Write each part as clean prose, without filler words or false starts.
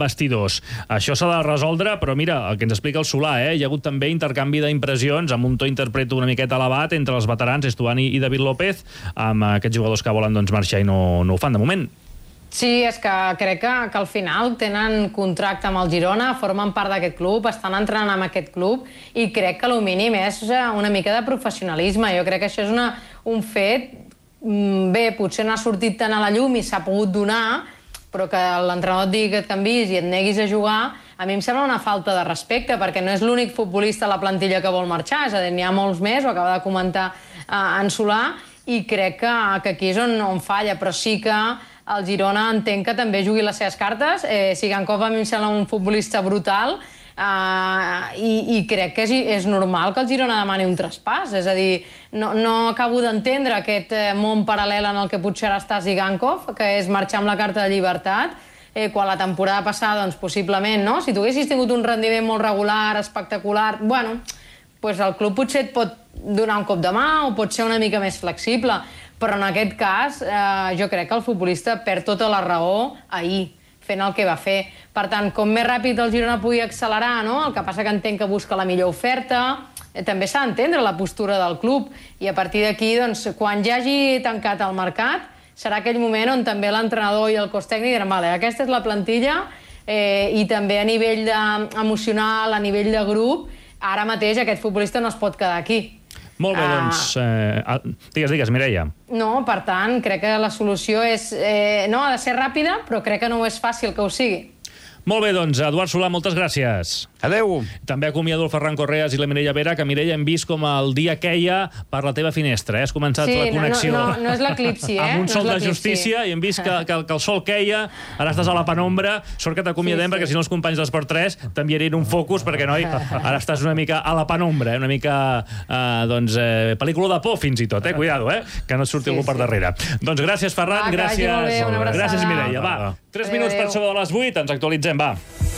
vestidors. Això s'ha de resoldre, però mira, el que ens explica el Solà, hi ha hagut també intercanvi d'impressions amb un to interpreto una miqueta elevat entre els veterans Estuani i David López, amb aquests jugadors que volen marxar i no ho fan de moment. Sí, és que crec que al final tenen contracte amb el Girona, formen part d'aquest club, estan entrenant amb aquest club i crec que el mínim és una mica de professionalisme. Jo crec que això és un fet... Bé, potser no ha sortit tant a la llum i s'ha pogut donar, però que l'entrenador et digui que et canvis i et neguis a jugar, a mi em sembla una falta de respecte, perquè no és l'únic futbolista a la plantilla que vol marxar, és a dir, n'hi ha molts més, ho acaba de comentar en Solà, i crec que aquí és on falla, però sí que el Girona entenc que també jugui les seves cartes. Sigankov a mi em sembla un futbolista brutal, i crec que és normal que el Girona demani un traspàs. És a dir, no acabo d'entendre aquest món paral·lel en el que potser ara està Sigankov, que és marxar amb la carta de llibertat, quan la temporada passada, doncs, possiblement, no? Si tu haguessis tingut un rendiment molt regular, espectacular, bueno, doncs el club potser et pot donar un cop de mà o pot ser una mica més flexible, però en aquest cas jo crec que el futbolista perd tota la raó ahir, fent el que va fer. Per tant, com més ràpid el Girona pugui accelerar, no? El que passa que entenc que busca la millor oferta, també s'ha d'entendre la postura del club, i a partir d'aquí, doncs, quan ja hagi tancat el mercat, serà aquell moment on també l'entrenador i el cos tècnic diran, vale, aquesta és la plantilla, i també a nivell emocional, a nivell de grup, ara mateix aquest futbolista no es pot quedar aquí. Molt bé, doncs... Digues, Mireia. No, per tant, crec que la solució és... No, ha de ser ràpida, però crec que no és fàcil que ho sigui. Molt bé, doncs, Eduard Solà, moltes gràcies. Adeu. També acomiado el Ferran Correas i la Mireia Vera, que, Mireia, hem vist com el dia queia per la teva finestra. Has començat la connexió... Sí, no és l'eclipsi, amb un sol de justícia, i hem vist que el sol queia, ara estàs a la penombra, sort que t'acomiadem, perquè si no els companys d'Esport 3 t'enviarien un focus, perquè, noi, ara estàs una mica a la penombra, una mica, doncs, pel·lícula de por, fins i tot, cuidado, que no et surti algú per darrere. Doncs gràcies, Ferran, gràcies, Mireia. Va, 3 minuts per sobre de les 8, ens actualitzem, va.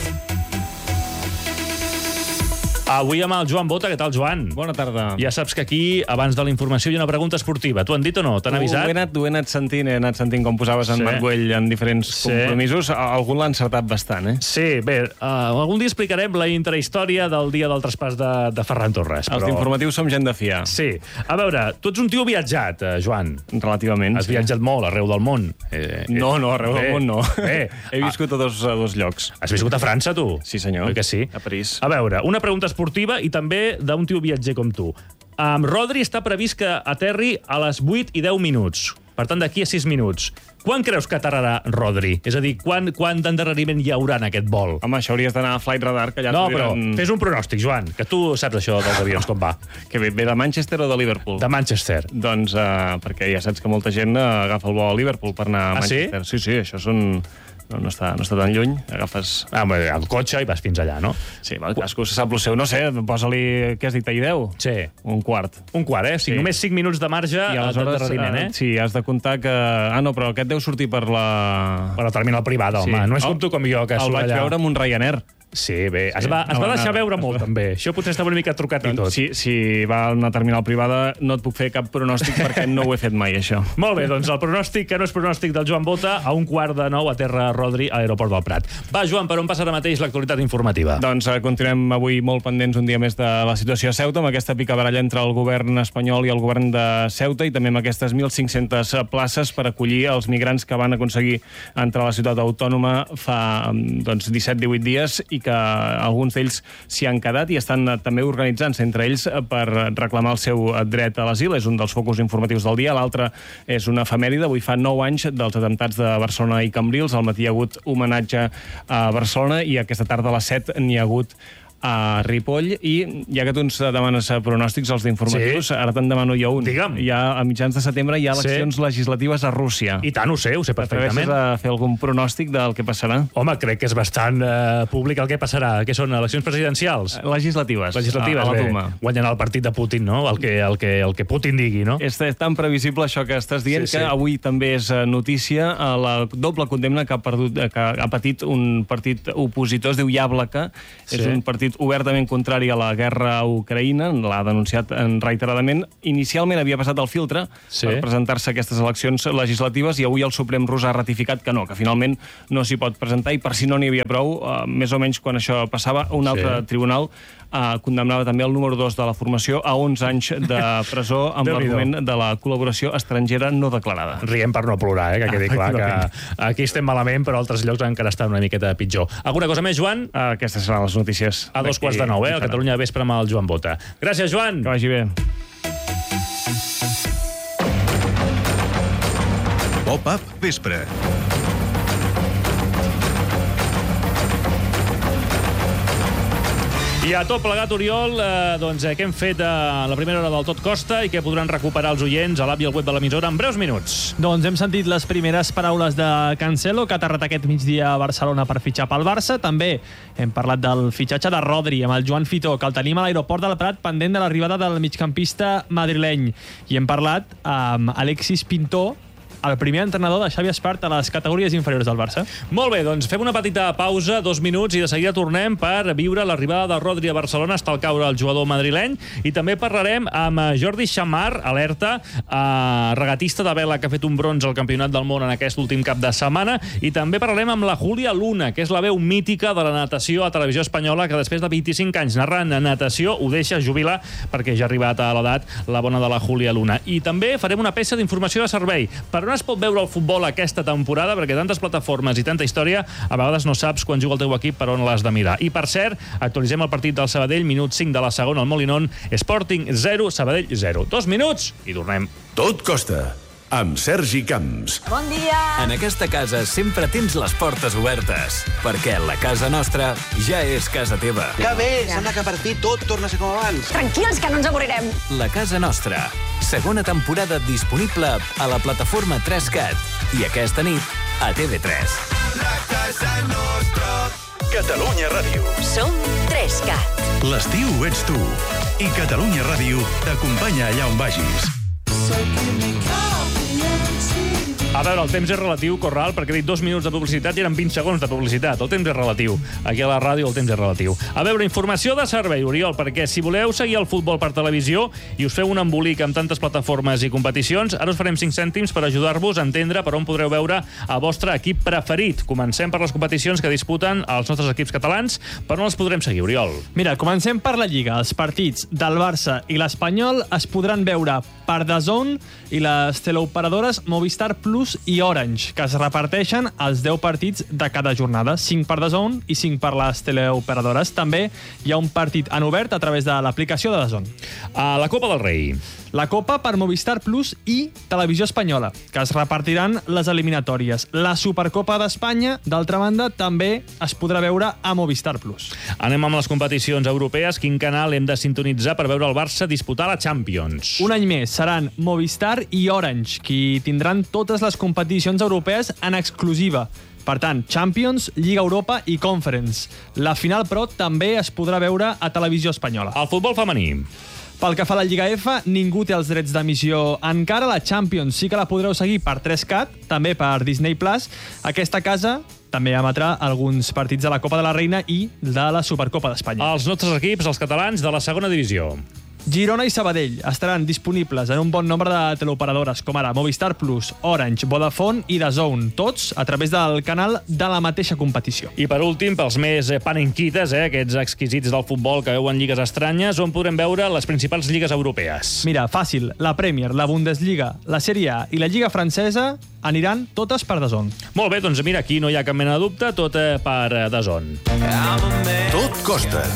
Avui amb el Joan Bota. Què tal, Joan? Bona tarda. Ja saps que aquí, abans de la informació, hi ha una pregunta esportiva. T'ho han dit o no? T'han avisat? Ho he anat sentint com posaves en Marc-Güell en diferents compromisos. Algun l'ha encertat bastant, Sí, bé, algun dia explicarem la intrahistòria del dia del traspàs de Ferran Torres. Els d'informatius som gent de fiar. Sí. A veure, tu ets un tio viatjat, Joan. Relativament. Has viatjat molt arreu del món. No, arreu del món no. He viscut a dos llocs. Has viscut a França, tu? Sí, senyor. Oi que sí? A París. A veure, una pregunta esportiva i també d'un tio viatger com tu. Rodri està previst que aterri a les 8 i 10 minuts. Per tant, d'aquí a 6 minuts. Quan creus que aterrarà Rodri? És a dir, quant d'endarreriment hi haurà en aquest vol? Home, això hauries d'anar a Flight Radar, que allà... No, però fes un pronòstic, Joan, que tu saps això dels avions, com va. Que ve de Manchester o de Liverpool? De Manchester. Doncs perquè ja saps que molta gent agafa el vol a Liverpool per anar a Manchester. Sí, això són... No està tan lluny, agafes... el cotxe i vas fins allà, no? Sí, cadascú se sap el seu, no sé, posa-li, què has dit, ahir 10? Sí. Un quart. Un quart, sí. Només 5 minuts de marge d'endarreriment, Sí, has de comptar que... no, però aquest deu sortir per la... Per la terminal privada, home. No és com tu com jo, que surt allà. El vaig veure amb un Ryanair. Sí, bé, es va deixar veure molt, també. Això potser estava una mica trucat i tot. Si va a una terminal privada, no et puc fer cap pronòstic perquè no ho he fet mai, això. Molt bé, doncs el pronòstic, que no és pronòstic del Joan Bota, a 1:15 a terra Rodri a l'aeroport del Prat. Va, Joan, per on passa ara mateix l'actualitat informativa? Doncs continuem avui molt pendents un dia més de la situació a Ceuta, amb aquesta picabaralla entre el govern espanyol i el govern de Ceuta, i també amb aquestes 1.500 places per acollir els migrants que van aconseguir entrar a la ciutat autònoma fa 17-18 dies i que alguns d'ells s'hi han quedat i estan també organitzant-se entre ells per reclamar el seu dret a l'asil. És un dels focus informatius del dia. L'altre és una efemèride. Avui fa 9 anys dels atemptats de Barcelona i Cambrils. Al matí hi ha hagut homenatge a Barcelona i aquesta tarda a les 7 n'hi ha hagut a Ripoll, i ja que tu ens demanes pronòstics als d'informatius, ara te'n demano jo un. Digue'm. A mitjans de setembre hi ha eleccions legislatives a Rússia. I tant, ho sé perfectament. T'atreveixes a fer algun pronòstic del que passarà? Home, crec que és bastant públic el que passarà. Què són, eleccions presidencials? Legislatives. A la Duma. Guanyant el partit de Putin, no? El que Putin digui, no? És tan previsible això que estàs dient, que avui també és notícia la doble condemna que ha patit un partit opositor, es diu Yablaka, és un partit partit obertament contrari a la guerra a Ucraïna, l'ha denunciat reiteradament. Inicialment havia passat el filtre per presentar-se a aquestes eleccions legislatives i avui el Suprem rus ha ratificat que no, que finalment no s'hi pot presentar, i per si no n'hi havia prou, més o menys quan això passava, un altre tribunal condemnava també el número 2 de la formació a 11 anys de presó amb l'argument de la col·laboració estrangera no declarada. Riem per no plorar, que quedi clar que aquí estem malament, però altres llocs encara estan una miqueta pitjor. Alguna cosa més, Joan? Aquestes seran les notícies. A 8:45, a Catalunya Vespre amb el Joan Bota. Gràcies, Joan. Que vagi bé. Pop-up Vespre. I a tot plegat, Oriol, què hem fet a la primera hora del Tot Costa i què podran recuperar els oients a l'app i al web de l'emissora en breus minuts. Doncs hem sentit les primeres paraules de Cancelo, que ha aterrat aquest migdia a Barcelona per fitxar pel Barça. També hem parlat del fitxatge de Rodri amb el Joan Fitó, que el tenim a l'aeroport del Prat pendent de l'arribada del migcampista madrileny. I hem parlat amb Alexis Pintó, el primer entrenador de Xavi Espart a les categories inferiors del Barça. Molt bé, doncs fem una petita pausa, 2 minuts, i de seguida tornem per viure l'arribada de Rodri a Barcelona, està al caure el jugador madrileny, i també parlarem amb Jordi Xammar, alerta, regatista de vela que ha fet un bronze al Campionat del Món en aquest últim cap de setmana, i també parlarem amb la Júlia Luna, que és la veu mítica de la natació a Televisió Espanyola, que després de 25 anys narrant natació ho deixa jubilar perquè ja ha arribat a l'edat la bona de la Júlia Luna. I també farem una peça d'informació de servei. Per on es pot veure el futbol aquesta temporada, perquè tantes plataformes i tanta història, a vegades no saps quan juga el teu equip per on l'has de mirar. I per cert, actualitzem el partit del Sabadell, minut 5 de la segona al Molinón, Sporting 0, Sabadell 0. 2 minuts i tornem. Tot Costa, amb Sergi Camps. Bon dia! En aquesta casa sempre tens les portes obertes, perquè la casa nostra ja és casa teva. Que bé! Sembla que per fi tot torna a ser com abans. Tranquils, que no ens avorrirem. La casa nostra. Segona temporada disponible a la plataforma 3CAT i aquesta nit a TV3. La casa nostra. Catalunya Ràdio. Som 3CAT. L'estiu ets tu. I Catalunya Ràdio t'acompanya allà on vagis. A veure, el temps és relatiu, Corral, perquè he dit 2 minuts de publicitat i eren 20 segons de publicitat. El temps és relatiu. Aquí a la ràdio el temps és relatiu. A veure, informació de servei, Oriol, perquè si voleu seguir el futbol per televisió i us feu un embolic amb tantes plataformes i competicions, ara us farem 5 cèntims per ajudar-vos a entendre per on podreu veure el vostre equip preferit. Comencem per les competicions que disputen els nostres equips catalans. Per on els podrem seguir, Oriol? Mira, comencem per la Lliga. Els partits del Barça i l'Espanyol es podran veure per DAZN i les teleoperadores Movistar Plus i Orange, que es reparteixen els 10 partits de cada jornada, 5 per DAZN i 5 per les teleoperadores. També hi ha un partit en obert a través de l'aplicació de DAZN. A la Copa del Rei. La Copa per Movistar Plus i Televisió Espanyola, que es repartiran les eliminatòries. La Supercopa d'Espanya, d'altra banda, també es podrà veure a Movistar Plus. Anem amb les competicions europees. Quin canal hem de sintonitzar per veure el Barça disputar la Champions? Un any més seran Movistar i Orange, qui tindran totes les competicions europees en exclusiva. Per tant, Champions, Lliga Europa i Conference. La final, però, també es podrà veure a Televisió Espanyola. El futbol femení. Pel que fa a la Lliga F, ningú té els drets d'emissió encara. La Champions sí que la podreu seguir per 3CAT, també per Disney+. Aquesta casa també emetrà alguns partits de la Copa de la Reina i de la Supercopa d'Espanya. Els nostres equips, els catalans, de la segona divisió. Girona i Sabadell estaran disponibles en un bon nombre de teleoperadores, com ara Movistar Plus, Orange, Vodafone i DAZN, tots a través del canal de la mateixa competició. I per últim, pels més panenquites, aquests exquisits del futbol que veuen lligues estranyes, on podrem veure les principals lligues europees. Mira, fàcil, la Premier, la Bundesliga, la Serie A i la Lliga francesa aniran totes per DAZN. Molt bé, doncs mira, aquí no hi ha cap mena de dubte, tot per DAZN. Tot costa.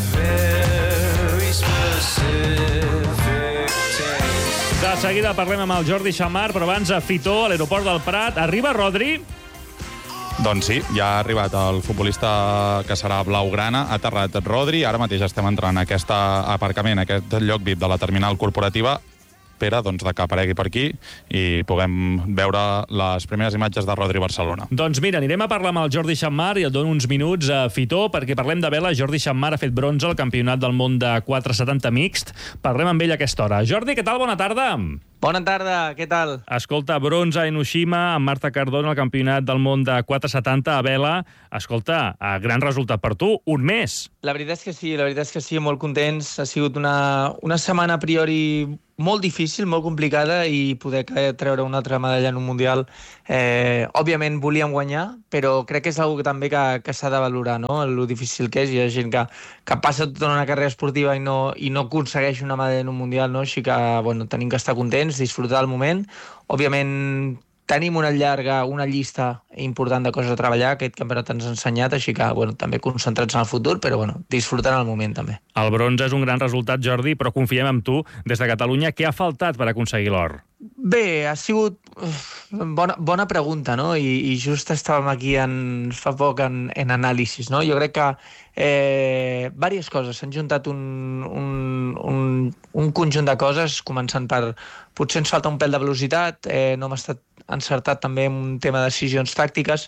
De seguida parlem amb el Jordi Xammar, però abans a Fitó, a l'aeroport del Prat. Arriba Rodri? Doncs sí, ja ha arribat el futbolista que serà blaugrana, ha aterrat Rodri, ara mateix estem entrant a aquest aparcament, a aquest lloc VIP de la terminal corporativa. Espera doncs, que aparegui per aquí i puguem veure les primeres imatges de Rodri Barcelona. Doncs mira, anirem a parlar amb el Jordi Xammar i et dono uns minuts a Fitó perquè parlem de vela. Jordi Xammar ha fet bronze al Campionat del Món de 470 mixt. Parlem amb ell a aquesta hora. Jordi, què tal? Bona tarda. Bona tarda, què tal? Escolta, bronze a Enoshima, amb Marta Cardona, el campionat del món de 470 a vela. Escolta, gran resultat per tu, un mes. La veritat és que sí, molt contents. Ha sigut una setmana a priori molt difícil, molt complicada, i poder treure una altra medalla en un Mundial. Òbviament volíem guanyar, però crec que és una cosa també que s'ha de valorar, no? Lo difícil que és. Hi ha gent que passa tota una carrera esportiva i no aconsegueix una medalla en un Mundial, no? Així que, bueno, tenim que estar contents, disfrutar del moment. Òbviament, tenim una llista important de coses a treballar, aquest campionat ens ha ensenyat, així que, bueno, també concentrats en el futur, però, bueno, disfrutant el moment, també. El bronze és un gran resultat, Jordi, però confiem en tu des de Catalunya. Què ha faltat per aconseguir l'or? Bé, ha sigut bona pregunta, no? I just estàvem aquí fa poc en anàlisis, no? Jo crec que diverses coses. S'han juntat un conjunt de coses, començant per... Potser ens falta un pèl de velocitat, no hem estat encertat també en un tema de decisions tàctiques,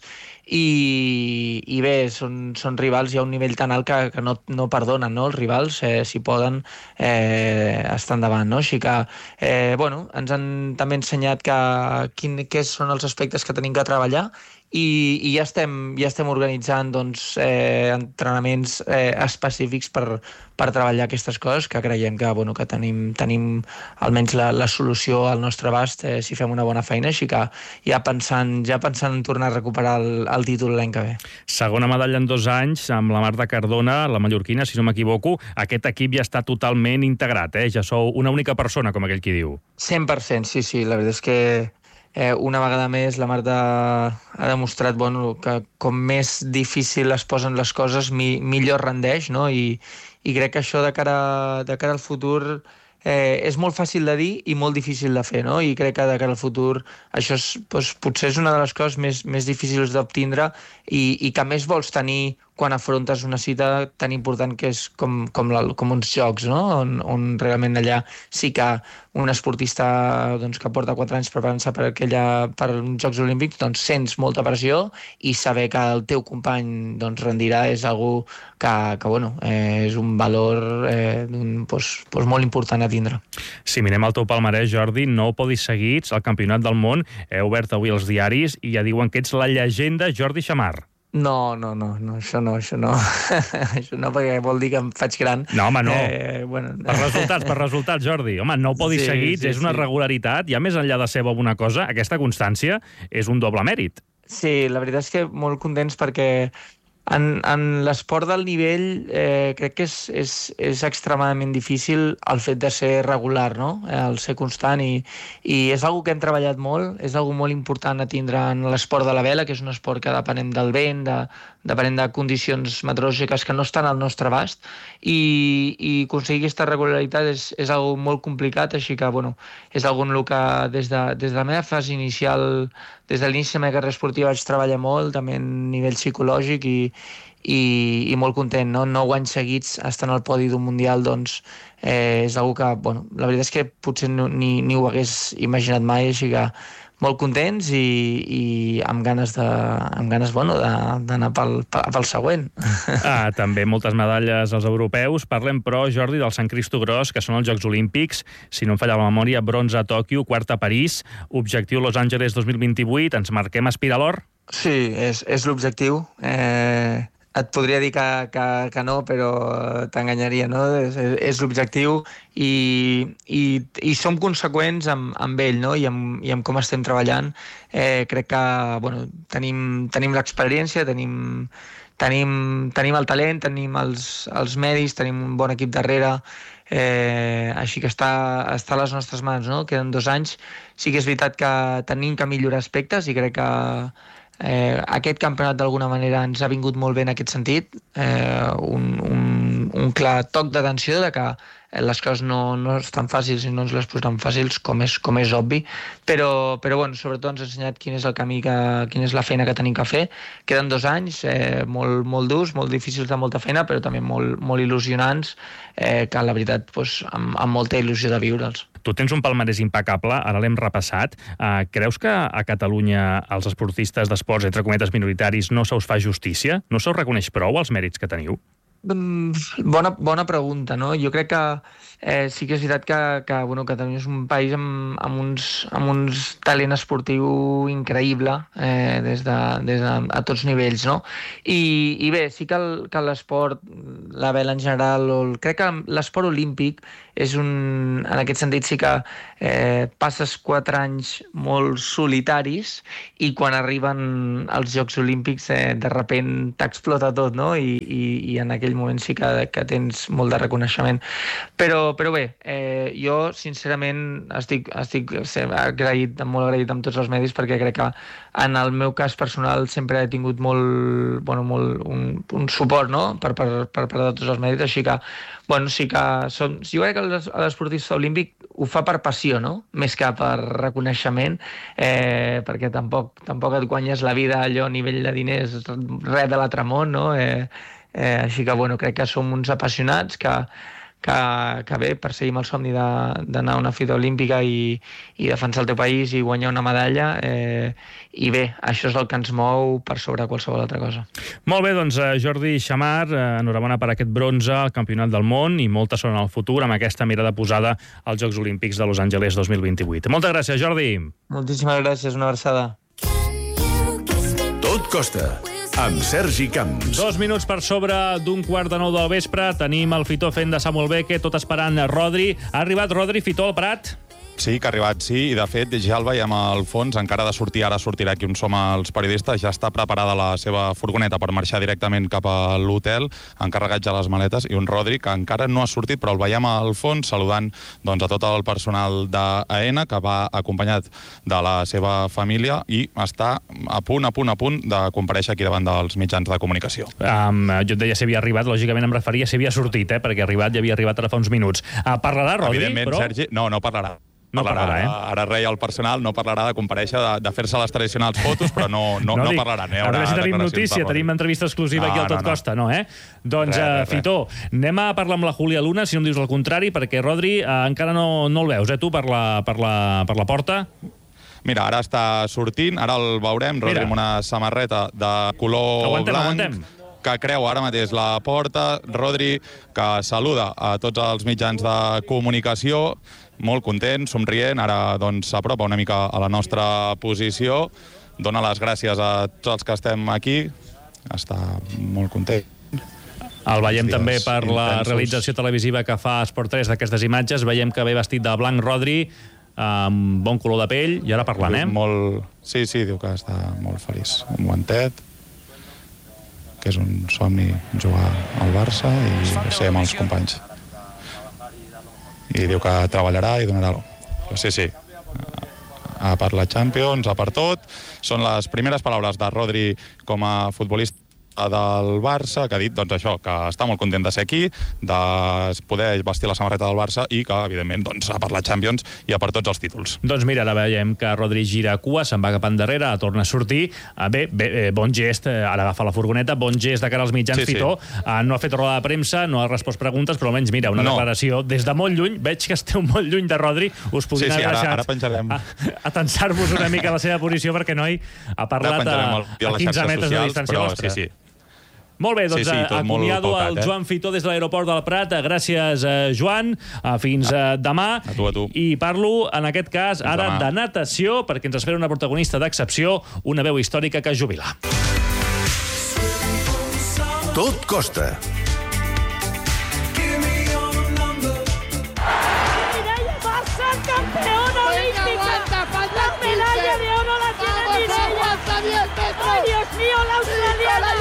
i bé, són rivals, hi ha un nivell tan alt que no perdonen, no? Els rivals, si poden, estar endavant, no? Així que, bueno, ens han també ensenyat quins són els aspectes que tenim que treballar, i ja estem organitzant, doncs, entrenaments específics per treballar aquestes coses, que creiem que, bueno, que tenim almenys la solució al nostre abast si fem una bona feina, així que ja pensant en tornar a recuperar el títol l'any que ve. Segona medalla en 2 anys amb la Marta Cardona, la mallorquina, si no m'equivoco. Aquest equip ja està totalment integrat, ja sou una única persona, com aquell qui diu. 100%, sí, la veritat és que una vegada més la Marta ha demostrat, bueno, que com més difícil es posen les coses, millor rendeix, no? I crec que això de cara al futur és molt fàcil de dir i molt difícil de fer, no? I crec que de cara al futur això potser és una de les coses més difícils d'obtindre i que més vols tenir quan afrontes una cita tan important que és com uns jocs, no? On realment allà sí que un esportista, doncs, que porta 4 anys preparant-se per uns Jocs Olímpics, doncs sents molta pressió, i saber que el teu company, doncs, rendirà és algo que bueno, és un valor molt important a tindre. Si mirem el teu palmarès, Jordi, 9 podis seguits al Campionat del Món. He obert avui els diaris i ja diuen que ets la llegenda Jordi Xammar. No, això no. Això no, perquè vol dir que em faig gran. No, home, no. Bueno. Per resultats, Jordi. Home, 9 podis seguits, és una regularitat. Ja més enllà de ser bo una cosa, aquesta constància és un doble mèrit. Sí, la veritat és que molt contents perquè en l'esport del nivell crec que és extremadament difícil el fet de ser regular, no? El ser constant, i és una que hem treballat molt, és una molt important a tindre en l'esport de la vela, que és un esport que depenem del vent, depenent de condicions meteorològiques que no estan al nostre abast, i aconseguir aquesta regularitat és algo molt complicat, així que, bueno, és algo en el que des de la meva fase inicial, des de l'inici de la meva carrera esportiva vaig treballar molt, també a nivell psicològic, i molt content, no? 9 anys seguits estant al podi d'un Mundial, doncs és algo que, bueno, la veritat és que potser ni ho hagués imaginat mai, així que molt contents i amb ganes d'anar pel següent. També moltes medalles als europeus. Parlem, però, Jordi, del Sant Cristo Gros, que són els Jocs Olímpics. Si no em falla la memòria, bronze a Tòquio, quart a París, objectiu Los Angeles 2028. Ens marquem aspirar a l'or? Sí, és l'objectiu. Et podria dir que no, però t'enganyaria, no? És l'objectiu, i som conseqüents amb ell, no? I amb com estem treballant. Crec que, bueno, tenim l'experiència, tenim el talent, tenim els medis, tenim un bon equip darrere, així que està a les nostres mans, no? Queden 2 anys. Sí que és veritat que tenim que millorar aspectes, i crec que aquest campionat d'alguna manera ens ha vingut molt bé en aquest sentit, un clar toc d'atenció de que les coses no estan fàcils i no ens les posem fàcils, com és obvi, però bueno, sobretot ens ha ensenyat quin és el camí, quina és la feina que tenim que fer. Queden 2 anys molt durs, molt difícils, de molta feina, però també molt il·lusionants, que la veritat, amb molta il·lusió de viure'ls. Tu tens un palmarès impecable, ara l'hem repassat. Creus que a Catalunya els esportistes d'esports, entre cometes, minoritaris, no se us fa justícia? No se us reconeix prou els mèrits que teniu? Bona pregunta, no? Jo crec que sí que és veritat que Catalunya és un país amb uns talent esportiu increïble a tots nivells, no? I bé, sí que l'esport, la vela en general, crec que l'esport olímpic és en aquest sentit sí que passes 4 anys molt solitaris i quan arriben els Jocs Olímpics de sobte t'explota tot, no? I en aquell moment sí que tens molt de reconeixement. Però bé, jo sincerament estic molt agraït amb tots els medis perquè crec que en el meu cas personal sempre he tingut molt un suport, no? per part de tots els medis, així que sí que jo crec que l'esportista olímpic ho fa per passió, no? Més que per reconeixement, perquè tampoc et guanyes la vida allò a nivell de diners, res de l'altre món, no? Així que crec que som uns apassionats que bé, perseguim el somni d'anar a una fita olímpica i defensar el teu país i guanyar una medalla, i bé, això és el que ens mou per sobre qualsevol altra cosa. Molt bé, doncs Jordi Xamar, enhorabona per aquest bronze al Campionat del Món i molta sort en el futur amb aquesta mirada posada als Jocs Olímpics de Los Angeles 2028. Moltes gràcies, Jordi. Moltíssimes gràcies, una abraçada. Tot costa, amb Sergi Camps. 2 minuts per sobre d'un 8:45 del vespre. Tenim el Fitó fent de Samuel Beque, tot esperant Rodri. Ha arribat Rodri, Fitó, al Prat? Sí, que ha arribat, sí, i de fet ja el veiem al fons, encara ha de sortir, ara sortirà aquí on som els periodistes, ja està preparada la seva furgoneta per marxar directament cap a l'hotel, encarregat ja les maletes, i un Rodri que encara no ha sortit, però el veiem al fons saludant a tot el personal d'AENA, que va acompanyat de la seva família i està a punt de comparèixer aquí davant dels mitjans de comunicació. Jo et deia si havia arribat, lògicament em referia si havia sortit, perquè havia arribat ara fa uns minuts. Parlarà Rodri, evidentment, però... Sergi, no parlarà. No parlarà, Ara reia el personal, no parlarà de comparèixer, de fer-se les tradicionals fotos, però no parlarà. A veure si tenim notícia, tenim entrevista exclusiva aquí al Tot Costa, no, eh? Doncs, Fitó, anem a parlar amb la Júlia Luna, si no em dius el contrari, perquè Rodri encara no el veus, tu, per la porta? Mira, ara està sortint, ara el veurem, Rodri amb una samarreta de color blanc, que creu ara mateix la porta, Rodri que saluda a tots els mitjans de comunicació, molt content, somrient, ara s'apropa una mica a la nostra posició, dona les gràcies a tots els que estem aquí, està molt content. El veiem també per la realització televisiva que fa Esport 3 d'aquestes imatges, veiem que ve vestit de blanc Rodri, amb bon color de pell, i ara parlant, Sí, diu que està molt feliç, un guantet, que és un somni jugar al Barça i ser amb els companys. I diu que treballarà i donarà alguna cosa. Sí. A per la Champions, a per tot. Són les primeres paraules de Rodri com a futbolista del Barça, que ha dit això, que està molt content de ser aquí, de poder vestir la samarreta del Barça i que, evidentment, a per la Champions i a per tots els títols. Doncs mira, ara veiem que Rodri gira cua, se'n va cap endarrere, torna a sortir. Bé, bon gest, ara agafa la furgoneta, bon gest de cara als mitjans, Fitó. No ha fet roda de premsa, no ha respost preguntes, però almenys, mira, una declaració des de molt lluny. Veig que esteu molt lluny de Rodri. Us podien haver deixat a tensar-vos una mica la seva posició, perquè noi ha parlat a 15 metres de distància vostra. Sí. Molt bé, doncs acomiado el Joan Fitó des de l'aeroport del Prat. Gràcies, Joan. Fins demà. A tu. I parlo, en aquest cas, ara de natació, perquè ens espera una protagonista d'excepció, una veu històrica que es jubila. Tot costa. Mireia va ser campeona olímpica. La medalla de oro la tiene Mireia. ¡Ay, Dios mío, la australiana!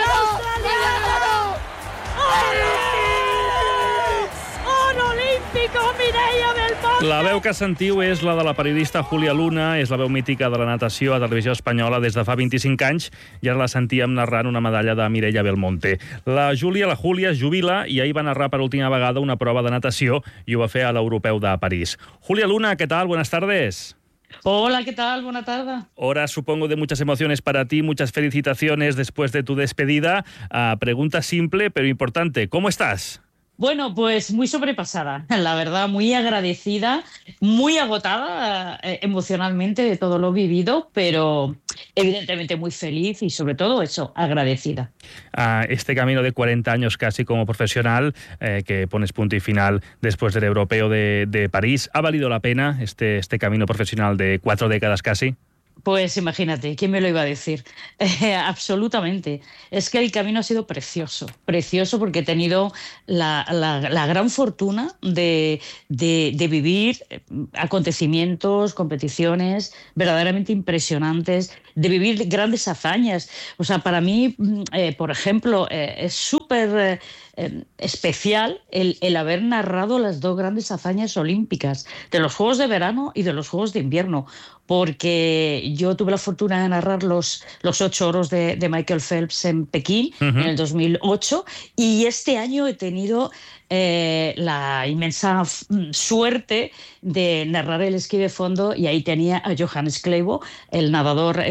¡Oro olímpico, Mireia Belmonte! La veu que sentiu és la de la periodista Júlia Luna, és la veu mítica de la natació a Televisió Espanyola des de fa 25 anys, i ara la sentíem narrant una medalla de Mireia Belmonte. La Júlia es jubila i ahir va narrar per última vegada una prova de natació i ho va fer a l'Europeu de París. Júlia Luna, ¿qué tal? Buenas tardes. Hola, ¿qué tal? Buena tarde. Hora, supongo, de muchas emociones para ti, muchas felicitaciones después de tu despedida. Pregunta simple, pero importante. ¿Cómo estás? Bueno, pues muy sobrepasada, la verdad, muy agradecida, muy agotada emocionalmente de todo lo vivido, pero evidentemente muy feliz y sobre todo eso, agradecida. Este camino de 40 años casi como profesional, que pones punto y final después del Europeo de París, ¿ha valido la pena este camino profesional de 4 décadas casi? Pues imagínate, ¿quién me lo iba a decir? Absolutamente. Es que el camino ha sido precioso, precioso porque he tenido la gran fortuna de vivir acontecimientos, competiciones verdaderamente impresionantes, de vivir grandes hazañas. O sea, para mí, por ejemplo, es súper especial el haber narrado las 2 grandes hazañas olímpicas, de los Juegos de Verano y de los Juegos de Invierno, porque yo tuve la fortuna de narrar los 8 oros de Michael Phelps en Pekín en el 2008, y este año he tenido la inmensa suerte de narrar el esquí de fondo, y ahí tenía a Johannes Kleibo, el nadador,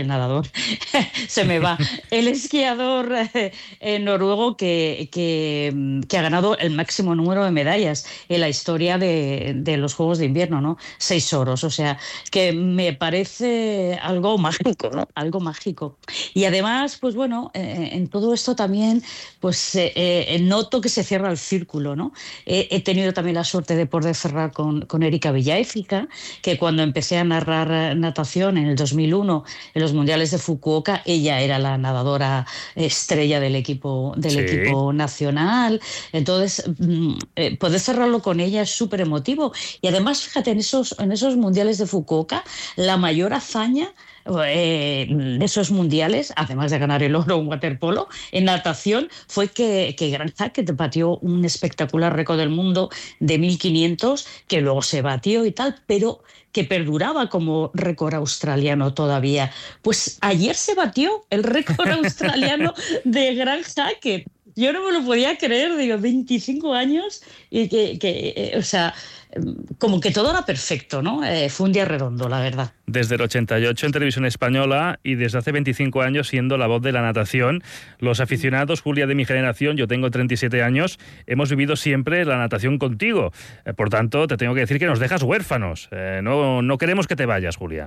se me va, el esquiador noruego que ha ganado el máximo número de medallas en la historia de los Juegos de Invierno, ¿no? 6 oros, o sea, que me parece algo mágico, ¿no? Algo mágico. Y además, pues bueno, en todo esto también, pues noto que se cierra el círculo, ¿no? He tenido también la suerte de poder cerrar con Erika Villaéfica, que cuando empecé a narrar natación en el 2001 en los Mundiales de Fukuoka, ella era la nadadora estrella del equipo nacional. Entonces, poder cerrarlo con ella es súper emotivo. Y además, fíjate, en esos Mundiales de Fukuoka, la mayor hazaña de esos mundiales, además de ganar el oro en waterpolo, en natación, fue que Grant Hackett batió un espectacular récord del mundo de 1500, que luego se batió y tal, pero que perduraba como récord australiano todavía. Pues ayer se batió el récord australiano de Grant Hackett. Yo no me lo podía creer, digo, 25 años y o sea, como que todo era perfecto, ¿no? Fue un día redondo, la verdad. Desde el 88 en Televisión Española y desde hace 25 años siendo la voz de la natación. Los aficionados, Julia, de mi generación, yo tengo 37 años, hemos vivido siempre la natación contigo. Por tanto, te tengo que decir que nos dejas huérfanos. No queremos que te vayas, Julia.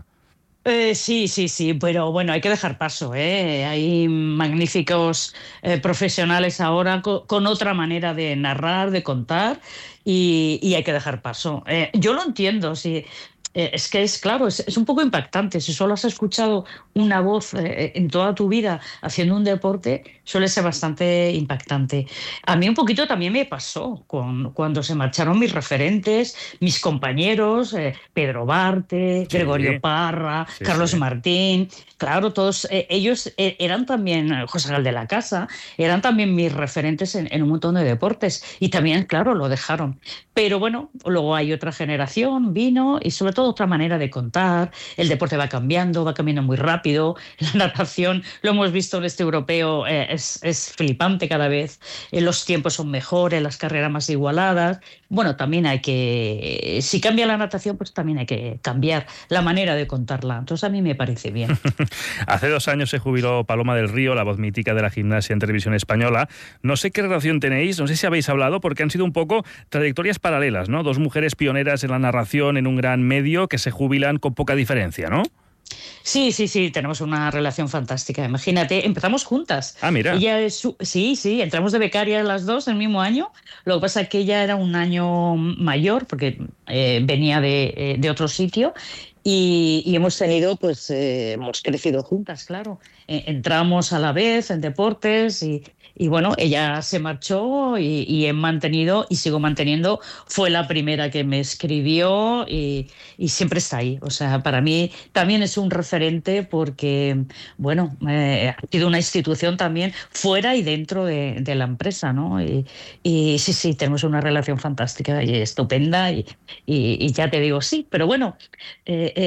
Sí, pero bueno, hay que dejar paso, ¿eh? Hay magníficos profesionales ahora con otra manera de narrar, de contar, y hay que dejar paso. Yo lo entiendo, sí. Es que claro, es un poco impactante. Si solo has escuchado una voz en toda tu vida haciendo un deporte, suele ser bastante impactante. A mí un poquito también me pasó cuando se marcharon mis referentes, mis compañeros, Pedro Barte, sí, Gregorio Parra, sí, Carlos Martín. Claro, todos ellos eran también, José Gal de la Casa, eran también mis referentes en un montón de deportes. Y también, claro, lo dejaron. Pero bueno, luego hay otra generación, vino, y sobre todo otra manera de contar. El deporte va cambiando muy rápido. La natación, lo hemos visto en este europeo, es flipante cada vez. Los tiempos son mejores, las carreras más igualadas. Bueno, también si cambia la natación, pues también hay que cambiar la manera de contarla. Entonces a mí me parece bien. Hace 2 años se jubiló Paloma del Río, la voz mítica de la gimnasia en Televisión Española. No sé qué relación tenéis, no sé si habéis hablado, porque han sido un poco trayectorias paralelas, ¿no? 2 mujeres pioneras en la narración en un gran medio que se jubilan con poca diferencia, ¿no? Sí, tenemos una relación fantástica. Imagínate, empezamos juntas. Ah, mira. Sí, entramos de becarias las 2 el mismo año. Lo que pasa es que ella era un año mayor porque venía de otro sitio. Y hemos tenido, pues, hemos crecido juntas, claro. Entramos a la vez en deportes y bueno, ella se marchó y he mantenido y sigo manteniendo. Fue la primera que me escribió y siempre está ahí. O sea, para mí también es un referente porque, bueno, ha sido una institución también fuera y dentro de la empresa, ¿no? Y sí, tenemos una relación fantástica y estupenda y ya te digo, sí, pero bueno,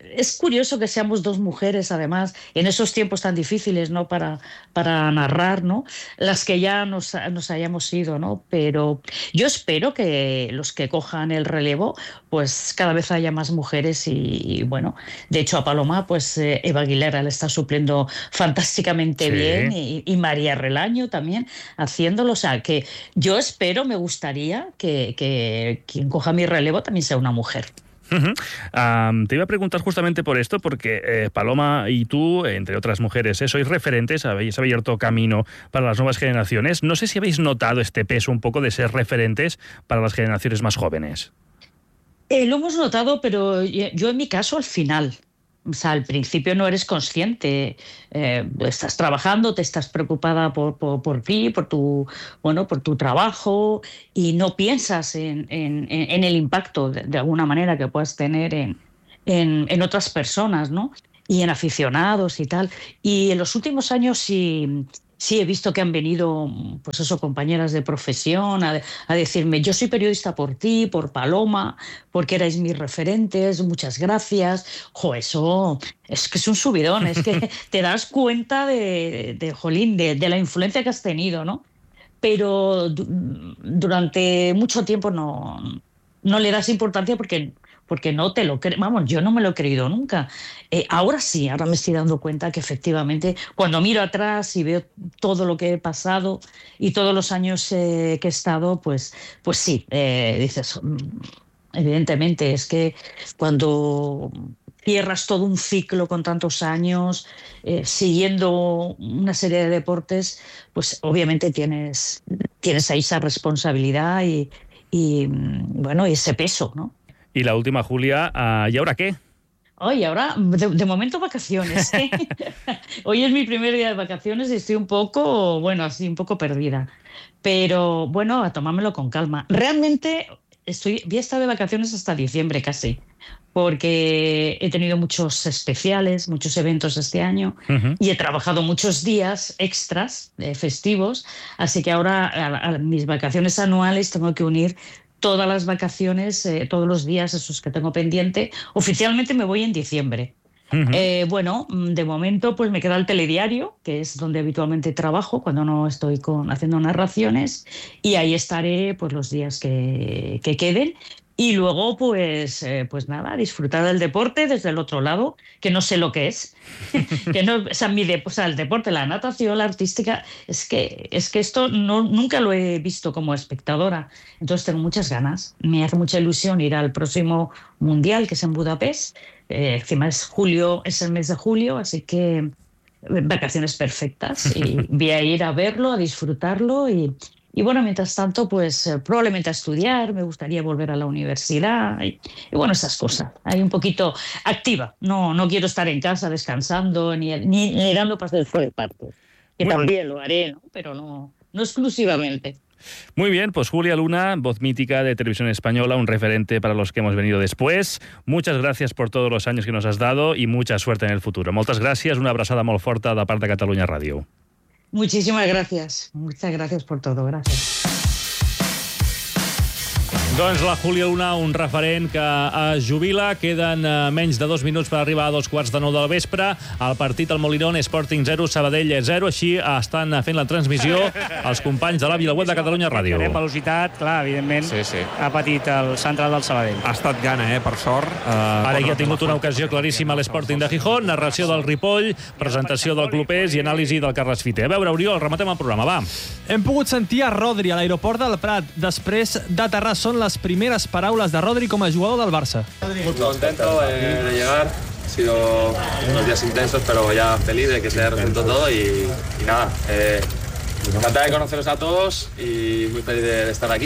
es curioso que seamos dos mujeres, además, en esos tiempos tan difíciles, ¿no? Para narrar, ¿no? Las que ya nos hayamos ido, ¿no? Pero yo espero que los que cojan el relevo, pues cada vez haya más mujeres y bueno, de hecho a Paloma, pues Eva Aguilera le está supliendo fantásticamente bien y María Relaño también haciéndolo. O sea, que yo espero, me gustaría que quien coja mi relevo también sea una mujer. Te iba a preguntar justamente por esto, porque Paloma y tú, entre otras mujeres, sois referentes, habéis abierto camino para las nuevas generaciones. No sé si habéis notado este peso un poco de ser referentes para las generaciones más jóvenes. Lo hemos notado, pero yo en mi caso al final. O sea, al principio no eres consciente, estás trabajando, te estás preocupada por ti, por tu trabajo y no piensas en el impacto de alguna manera que puedas tener en otras personas, ¿no? Y en aficionados y tal. Y en los últimos años sí he visto que han venido, pues eso, compañeras de profesión a decirme: yo soy periodista por ti, por Paloma, porque erais mis referentes, muchas gracias. Jo, eso es que es un subidón, es que te das cuenta jolín, de la influencia que has tenido, ¿no? Pero durante mucho tiempo no le das importancia porque no te lo crees. Vamos, yo no me lo he creído nunca. Ahora sí, ahora me estoy dando cuenta que efectivamente cuando miro atrás y veo todo lo que he pasado y todos los años que he estado, pues sí, dices, evidentemente, es que cuando cierras todo un ciclo con tantos años, siguiendo una serie de deportes, pues obviamente tienes ahí esa responsabilidad y bueno, y ese peso, ¿no? Y la última, Julia, ¿y ahora qué? Hoy, ahora, de momento vacaciones. Hoy es mi primer día de vacaciones y estoy un poco perdida. Pero bueno, a tomármelo con calma. Realmente voy a estar de vacaciones hasta diciembre casi, porque he tenido muchos especiales, muchos eventos este año y he trabajado muchos días extras, festivos, así que ahora a mis vacaciones anuales tengo que unir todas las vacaciones, todos los días esos que tengo pendiente. Oficialmente me voy en diciembre. Bueno, de momento pues me queda el telediario, que es donde habitualmente trabajo cuando no estoy haciendo narraciones, y ahí estaré pues los días que queden. Y luego, pues nada, disfrutar del deporte desde el otro lado, que no sé lo que es. El deporte, la natación, la artística, es que esto nunca lo he visto como espectadora. Entonces tengo muchas ganas. Me hace mucha ilusión ir al próximo Mundial, que es en Budapest. Encima es el mes de julio, así que vacaciones perfectas. Y voy a ir a verlo, a disfrutarlo y bueno, mientras tanto, pues probablemente a estudiar, me gustaría volver a la universidad y bueno, esas cosas. Ahí un poquito activa. No quiero estar en casa descansando ni dando pasos de parto. Que también lo haré, ¿no? Pero no exclusivamente. Muy bien, pues Julia Luna, voz mítica de Televisión Española, un referente para los que hemos venido después. Muchas gracias por todos los años que nos has dado y mucha suerte en el futuro. Moltes gràcies, una abraçada molt forta de part de Catalunya Ràdio. Muchísimas gracias. Muchas gracias por todo. Gracias. Doncs la Júlia Luna, un referent que es jubila. Queden menys de 2 minuts per arribar a 8:45 del vespre. El partit al Molinón, Sporting 0, Sabadell 0. Així estan fent la transmissió els companys de la Vilaweb de Catalunya Ràdio. Velocitat, clar, evidentment, ha patit el central del Sabadell. Ha estat gana, per sort. Ara ja ha tingut una ocasió claríssima a l'Sporting de Gijón, narració del Ripoll, presentació del Clopés i anàlisi del Carles Fite. A veure, Oriol, rematem el programa, va. Hem pogut sentir a Rodri a l'aeroport del Prat després d'aterrar. Són les primeres paraules de Rodri com a jugador del Barça. Muy contento de llegar. Han sido unos días intensos, pero ya feliz de que se haya resuelto todo y nada. Encantado de conoceros a todos y muy feliz de estar aquí.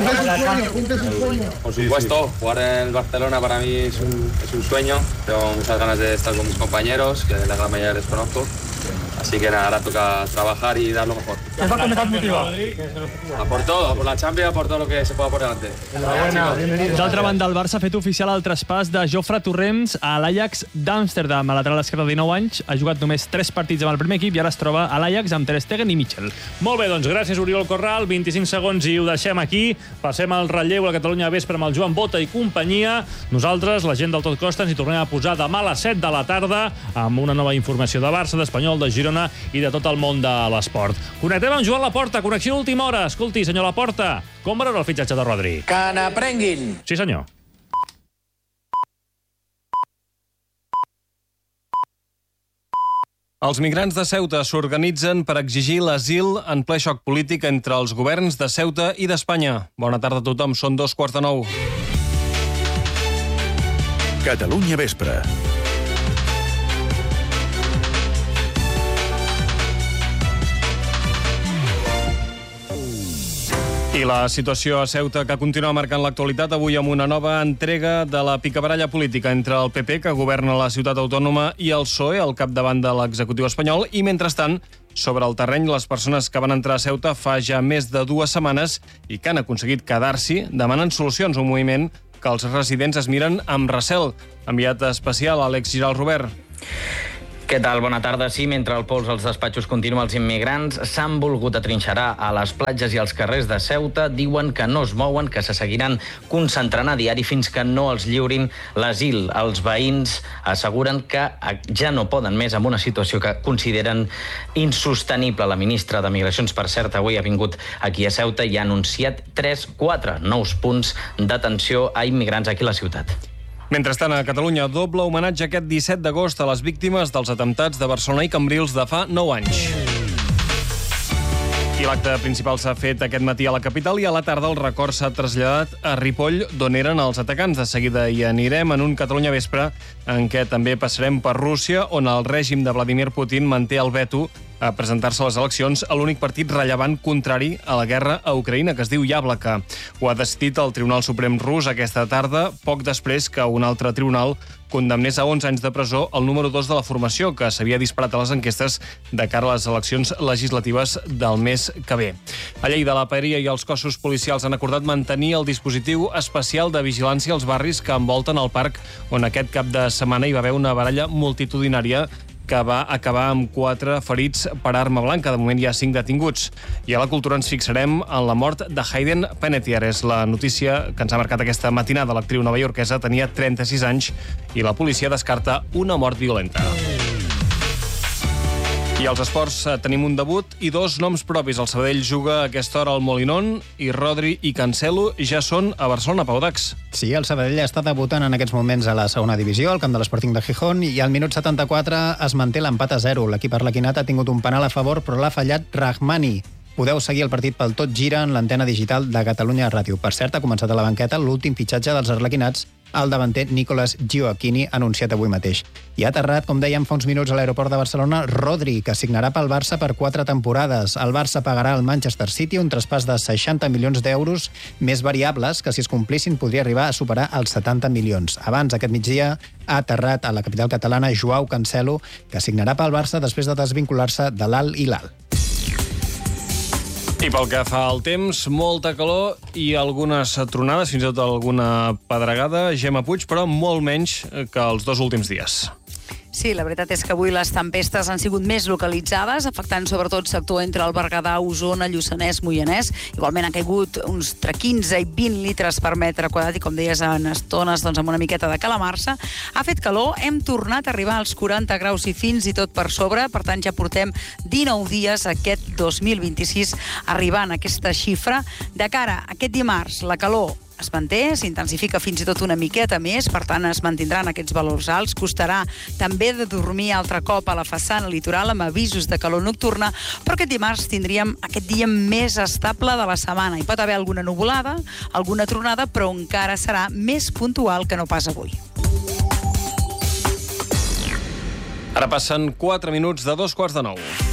Por supuesto, jugar en el Barcelona para mí es un sueño. Tengo muchas ganas de estar con mis compañeros, que la gran mayoría les conozco. Así que nada, ahora toca trabajar y dar lo mejor. ¿Estás motivado? A por todo, por la Champions, por todo lo que se pueda por delante. D'altra banda, el Barça ha fet oficial el traspàs de Jofre Torrents a l'Ajax d'Amsterdam. A lateral esquerre de 19 anys, ha jugat només 3 partits amb el primer equip i ara es troba a l'Ajax amb Ter Stegen i Michel. Molt bé, doncs gràcies, Oriol Corral. 25 segons i ho deixem aquí. Passem al relleu a la Catalunya Vespre amb el Joan Bota i companyia. Nosaltres, la gent del Tot Costa, ens hi tornem a posar demà a les 7 de la tarda amb una nova informació de Barça, d'Espanyol, de Girona i de tot el món de l'esport. Connectem amb Joan Laporta, connexió d'última hora. Escolti, senyor Laporta, com veurà el fitxatge de Rodri? Que n'aprenguin! Sí, senyor. Els migrants de Ceuta s'organitzen per exigir l'asil en ple xoc polític entre els governs de Ceuta i d'Espanya. Bona tarda a tothom, són 8:45. Catalunya Vespre. I la situació a Ceuta que continua marcant l'actualitat avui amb una nova entrega de la picabaralla política entre el PP, que governa la ciutat autònoma, i el PSOE, al capdavant de l'executiu espanyol. I, mentrestant, sobre el terreny, les persones que van entrar a Ceuta fa ja més de 2 setmanes i que han aconseguit quedar-s'hi demanen solucions, un moviment que els residents es miren amb recel. Enviat especial, Àlex Giral Robert. Què tal? Bona tarda. Sí, mentre el pols als despatxos continua, els immigrants s'han volgut atrinxerar a les platges i als carrers de Ceuta. Diuen que no es mouen, que se seguiran concentrant a diari fins que no els lliurin l'asil. Els veïns asseguren que ja no poden més amb una situació que consideren insostenible. La ministra de Migracions, per cert, avui ha vingut aquí a Ceuta i ha anunciat 4 nous punts d'atenció a immigrants aquí a la ciutat. Mentrestant, a Catalunya, doble homenatge aquest 17 d'agost a les víctimes dels atemptats de Barcelona i Cambrils de fa 9 anys. I l'acte principal s'ha fet aquest matí a la capital i a la tarda el record s'ha traslladat a Ripoll, d'on eren els atacants. De seguida hi anirem en un Catalunya Vespre en què també passarem per Rússia, on el règim de Vladimir Putin manté el veto a presentar-se a les eleccions a l'únic partit rellevant contrari a la guerra a Ucraïna, que es diu Yablaka. Ho ha decidit el Tribunal Suprem rus aquesta tarda, poc després que un altre tribunal condemnés a 11 anys de presó el número 2 de la formació, que s'havia disparat a les enquestes de cara a les eleccions legislatives del mes que ve. A Lleida, la Paeria i els cossos policials han acordat mantenir el dispositiu especial de vigilància als barris que envolten el parc, on aquest cap de setmana hi va haver una baralla multitudinària que va acabar amb 4 ferits per arma blanca. De moment hi ha 5 detinguts. I a la cultura ens fixarem en la mort de Hayden Panettiere. És la notícia que ens ha marcat aquesta matinada. L'actriu novaiorquesa tenia 36 anys i la policia descarta una mort violenta. I als esports tenim un debut i 2 noms propis. El Sabadell juga a aquesta hora al Molinón i Rodri i Cancelo ja són a Barcelona. Pau Dax. Sí, el Sabadell està debutant en aquests moments a la segona divisió, al camp de l'Sporting de Gijón, i al minut 74 es manté l'empat a 0. L'equip arlequinat ha tingut un penal a favor, però l'ha fallat Rahmani. Podeu seguir el partit pel Tot Gira en l'antena digital de Catalunya Ràdio. Per cert, ha començat a la banqueta l'últim fitxatge dels arlequinats, el davanter Nicolas Gioacchini, anunciat avui mateix. I ha aterrat, com dèiem fa uns minuts, a l'aeroport de Barcelona, Rodri, que signarà pel Barça per 4 temporades. El Barça pagarà al Manchester City un traspàs de 60 milions d'euros més variables, que si es complissin podria arribar a superar els 70 milions. Abans, aquest migdia, ha aterrat a la capital catalana Joao Cancelo, que signarà pel Barça després de desvincular-se de l'Al Hilal. I pel que fa al temps, molta calor i algunes tronades, fins i tot alguna pedregada, Gemma Puig, però molt menys que els 2 últims dies. Sí, la veritat és que avui les tempestes han sigut més localitzades, afectant sobretot sector entre el Berguedà, Osona, Lluçanès, Moianès. Igualment ha caigut uns entre 15 i 20 litres per metre quadrat i, com deies, en estones doncs, amb una miqueta de calamarsa. Ha fet calor, hem tornat a arribar als 40 graus i fins i tot per sobre, per tant ja portem 19 dies aquest 2026 arribant a aquesta xifra. De cara a aquest dimarts, la calor es manté, s'intensifica fins i tot una miqueta més, per tant es mantindran aquests valors alts. Costarà també de dormir altre cop a la façana litoral amb avisos de calor nocturna, però aquest dimarts tindríem aquest dia més estable de la setmana. Hi pot haver alguna nuvolada, alguna tronada, però encara serà més puntual que no pas avui. Ara passen 4 minuts de 8:45.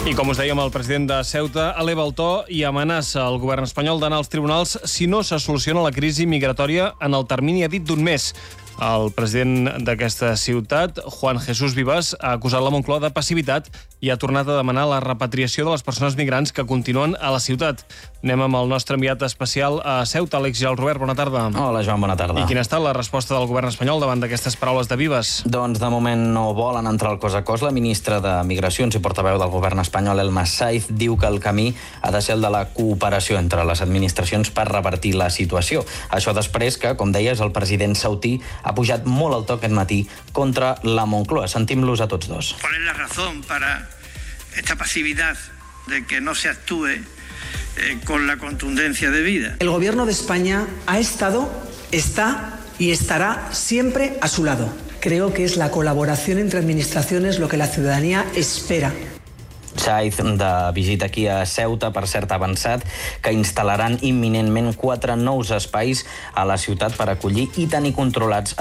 I com us dèiem, el president de Ceuta eleva el to i amenaça el govern espanyol d'anar als tribunals si no se soluciona la crisi migratòria en el termini, ha dit, d'un mes. El president d'aquesta ciutat, Juan Jesús Vivas, ha acusat la Moncloa de passivitat i ha tornat a demanar la repatriació de les persones migrants que continuen a la ciutat. Anem amb el nostre enviat especial a Ceuta, Àlex Gelrobert. Bona tarda. Hola, Joan, bona tarda. I quina ha estat la resposta del govern espanyol davant d'aquestes paraules de Vivas? Doncs de moment no volen entrar al cos a cos. La ministra de Migracions i portaveu del govern espanyol, Elma Saiz, diu que el camí ha de ser el de la cooperació entre les administracions per revertir la situació. Això després que, com deies, el president sautí ha pujat molt el to aquest matí contra la Moncloa. Sentim-los a tots dos. ¿Cuál es la razón para esta pasividad de que no se actúe con la contundencia debida? El gobierno de España ha estado, está y estará siempre a su lado. Creo que es la colaboración entre administraciones lo que la ciudadanía espera. Saiz, de visita aquí a Ceuta, per cert, avançat, que instal·laran imminentment 4 nous espais a la ciutat per acollir i tenir controlats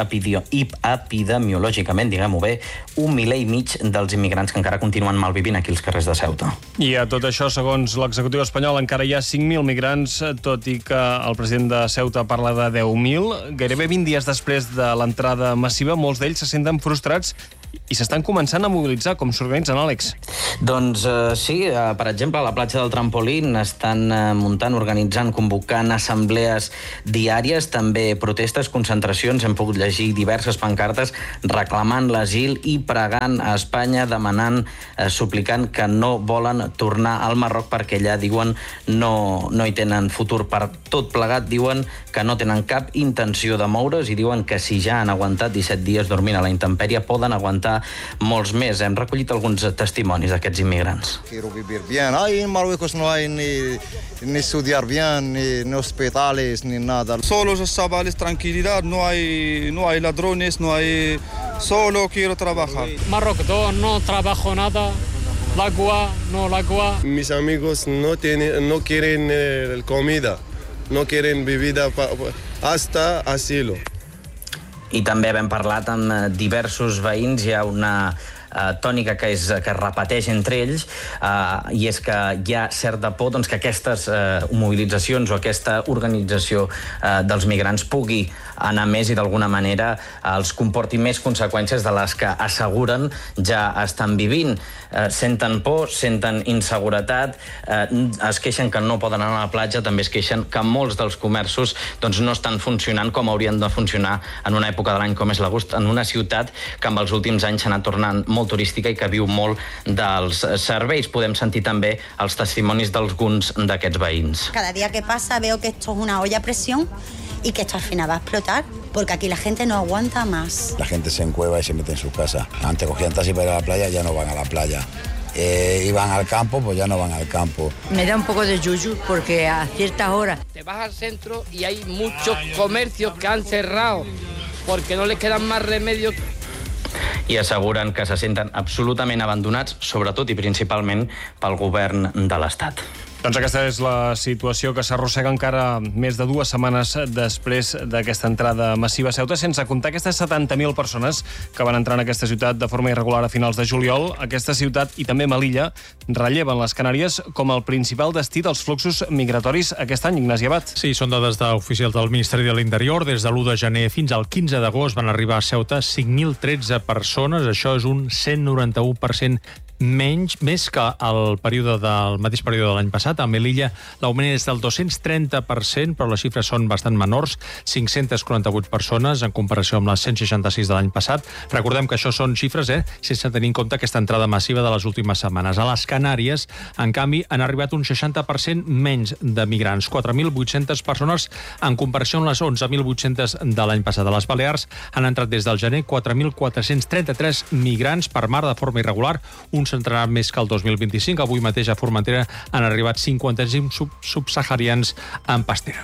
epidemiològicament, diguem-ho bé, 1,5 milió dels immigrants que encara continuen malvivint aquí als carrers de Ceuta. I a tot això, segons l'executiu espanyol, encara hi ha 5.000 migrants, tot i que el president de Ceuta parla de 10.000. Gairebé 20 dies després de l'entrada massiva, molts d'ells se senten frustrats i s'estan començant a mobilitzar. Com s'organitzen, Àlex? Doncs sí, per exemple, a la platja del Trampolín estan muntant, organitzant, convocant assemblees diàries, també protestes, concentracions. Hem pogut llegir diverses pancartes reclamant l'asil i pregant a Espanya, demanant, suplicant que no volen tornar al Marroc perquè allà, diuen, no hi tenen futur. Per tot plegat, diuen que no tenen cap intenció de moure's i diuen que si ja han aguantat 17 dies dormint a la intempèrie, poden aguantar molts més. Hem recollit alguns testimonis d'aquests immigrants. Quiero vivir bien. Ahí en Marruecos no hay ni estudiar bien, ni hospitales, ni nada. Solo los chavales, tranquilidad, no hay ladrones, no hay... Solo quiero trabajar. Marruecos, no trabajo nada. El agua. Mis amigos no quieren comida, no quieren bebida hasta asilo. I també hem parlat amb diversos veïns. Hi ha una tònica que es repeteix entre ells, i és que hi ha certa por que aquestes mobilitzacions o aquesta organització dels migrants pugui anar més i d'alguna manera els comporti més conseqüències de les que asseguren ja estan vivint. Senten por, senten inseguretat, es queixen que no poden anar a la platja, també es queixen que molts dels comerços no estan funcionant com haurien de funcionar en una època de l'any com és l'agost, en una ciutat que amb els últims anys s'ha anat tornant molt turística i que viu molt dels serveis. Podem sentir també els testimonis d'alguns d'aquests veïns. Cada día que pasa veo que esto es una olla a presión y que esto al final va a explotar, porque aquí la gente no aguanta más. La gente se encueva y se mete en su casa. Antes cogían taxi para ir a la playa, ya no van a la playa. Iban al campo, pues ya no van al campo. Me da un poco de yuyu porque a ciertas horas te vas al centro y hay muchos comercios que han cerrado porque no les quedan más remedios. I asseguren que se senten absolutament abandonats, sobretot i principalment pel govern de l'Estat. Doncs aquesta és la situació que s'arrossega encara més de 2 setmanes després d'aquesta entrada massiva a Ceuta, sense comptar aquestes 70.000 persones que van entrar en aquesta ciutat de forma irregular a finals de juliol. Aquesta ciutat i també Melilla relleven les Canàries com el principal destí dels fluxos migratoris aquest any. Ignasi Abad. Sí, són dades oficials del Ministeri de l'Interior. Des de l'1 de gener fins al 15 d'agost van arribar a Ceuta 5.013 persones. Això és un 191% més que el mateix període de l'any passat. A Melilla l'augment és del 230%, però les xifres són bastant menors, 548 persones en comparació amb les 166 de l'any passat. Recordem que això són xifres, sense tenir en compte aquesta entrada massiva de les últimes setmanes. A les Canàries, en canvi, han arribat un 60% menys de migrants, 4.800 persones en comparació amb les 11.800 de l'any passat. A les Balears han entrat des del gener 4.433 migrants per mar de forma irregular, un centenar més que el 2025. Avui mateix a Formentera han arribat 55 subsaharians en pastera.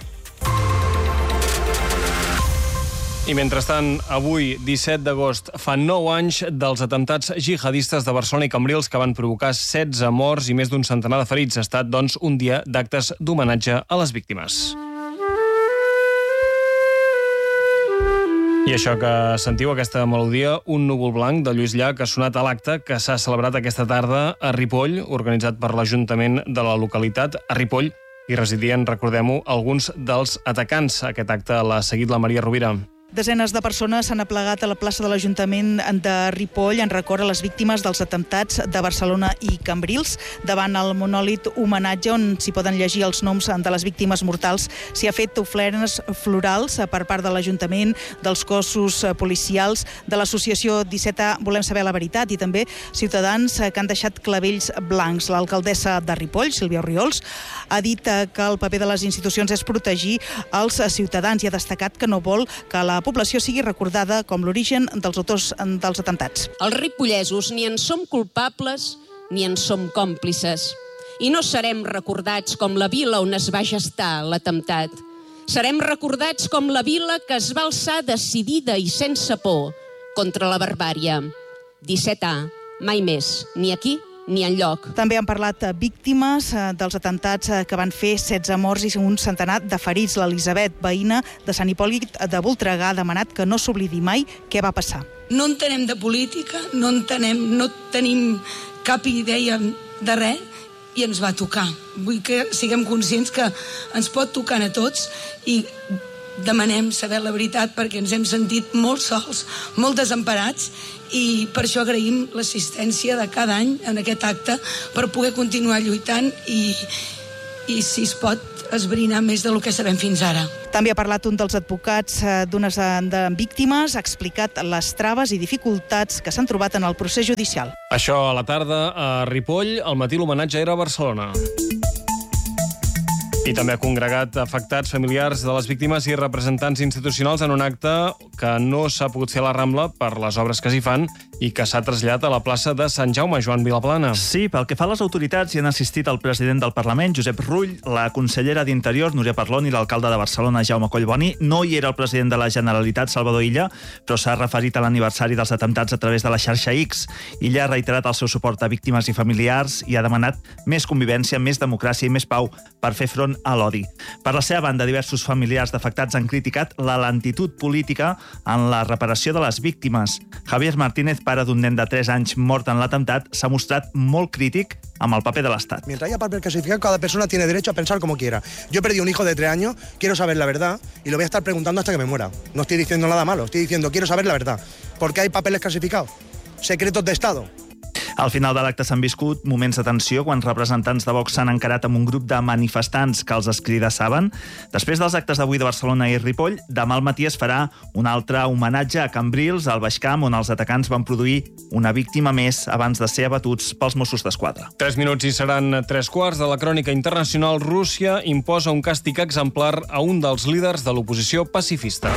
I mentrestant, avui, 17 d'agost, fa 9 anys dels atemptats jihadistes de Barcelona i Cambrils que van provocar 16 morts i més d'un centenar de ferits. Ha estat, doncs, un dia d'actes d'homenatge a les víctimes. I això que sentiu, aquesta melodia, Un núvol blanc, de Lluís Llach, ha sonat a l'acte que s'ha celebrat aquesta tarda a Ripoll, organitzat per l'Ajuntament de la localitat. A Ripoll hi residien, recordem-ho, alguns dels atacants. Aquest acte l'ha seguit la Maria Rovira. Desenes de persones s'han aplegat a la plaça de l'Ajuntament de Ripoll en record a les víctimes dels atemptats de Barcelona i Cambrils. Davant el monòlit homenatge on s'hi poden llegir els noms de les víctimes mortals, s'hi ha fet ofrenes florals per part de l'Ajuntament, dels cossos policials, de l'associació 17A Volem saber la veritat i també ciutadans que han deixat clavells blancs. L'alcaldessa de Ripoll, Sílvia Orriols, ha dit que el paper de les institucions és protegir els ciutadans i ha destacat que no vol que la població sigui recordada com l'origen dels autors dels atemptats. Els ripollesos ni en som culpables ni en som còmplices. I no serem recordats com la vila on es va gestar l'atemptat. Serem recordats com la vila que es va alçar decidida i sense por contra la barbària. 17A, mai més, ni aquí ni enlloc. També han parlat víctimes dels atemptats que van fer 16 morts i un centenar de ferits. L'Elisabet, veïna de Sant Hipòlit de Voltregà, ha demanat que no s'oblidi mai què va passar. No entenem de política, no tenim cap idea de res i ens va tocar. Vull que siguem conscients que ens pot tocar a tots i demanem saber la veritat perquè ens hem sentit molt sols, molt desemparats i per això agraïm l'assistència de cada any en aquest acte per poder continuar lluitant i si es pot esbrinar més del que sabem fins ara. També ha parlat un dels advocats d'unes víctimes, ha explicat les traves i dificultats que s'han trobat en el procés judicial. Això a la tarda a Ripoll, al matí l'homenatge era a Barcelona. I també ha congregat afectats, familiars de les víctimes i representants institucionals en un acte que no s'ha pogut fer a la Rambla per les obres que s'hi fan i que s'ha traslladat a la plaça de Sant Jaume, Joan Vilaplana. Sí, pel que fa a les autoritats hi han assistit el president del Parlament, Josep Rull, la consellera d'Interior, Núria Parlon, i l'alcalde de Barcelona, Jaume Collboni. No hi era el president de la Generalitat, Salvador Illa, però s'ha referit a l'aniversari dels atemptats a través de la xarxa X. Illa ha reiterat el seu suport a víctimes i familiars i ha demanat més convivència, més democràcia i més pau per fer front a l'odi. Per la seva banda, diversos familiars d'afectats han criticat la lentitud política en la reparació de les víctimes. Javier Martínez, pare d'un nen de 3 anys mort en l'atemptat, s'ha mostrat molt crític amb el paper de l'Estat. Mientras haya papel clasificado, cada persona tiene derecho a pensar como quiera. Yo he perdido un hijo de 3 años, quiero saber la verdad y lo voy a estar preguntando hasta que me muera. No estoy diciendo nada malo, estoy diciendo quiero saber la verdad. ¿Por qué hay papeles clasificados? Secretos de Estado. Al final de l'acte s'han viscut moments de tensió quan representants de Vox s'han encarat amb un grup de manifestants que els escridassaven. Després dels actes d'avui de Barcelona i Ripoll, demà al matí es farà un altre homenatge a Cambrils, al Baix Camp, on els atacants van produir una víctima més abans de ser abatuts pels Mossos d'Esquadra. 3 minuts i seran 3/4 de la crònica internacional. Rússia imposa un càstig exemplar a un dels líders de l'oposició pacifista.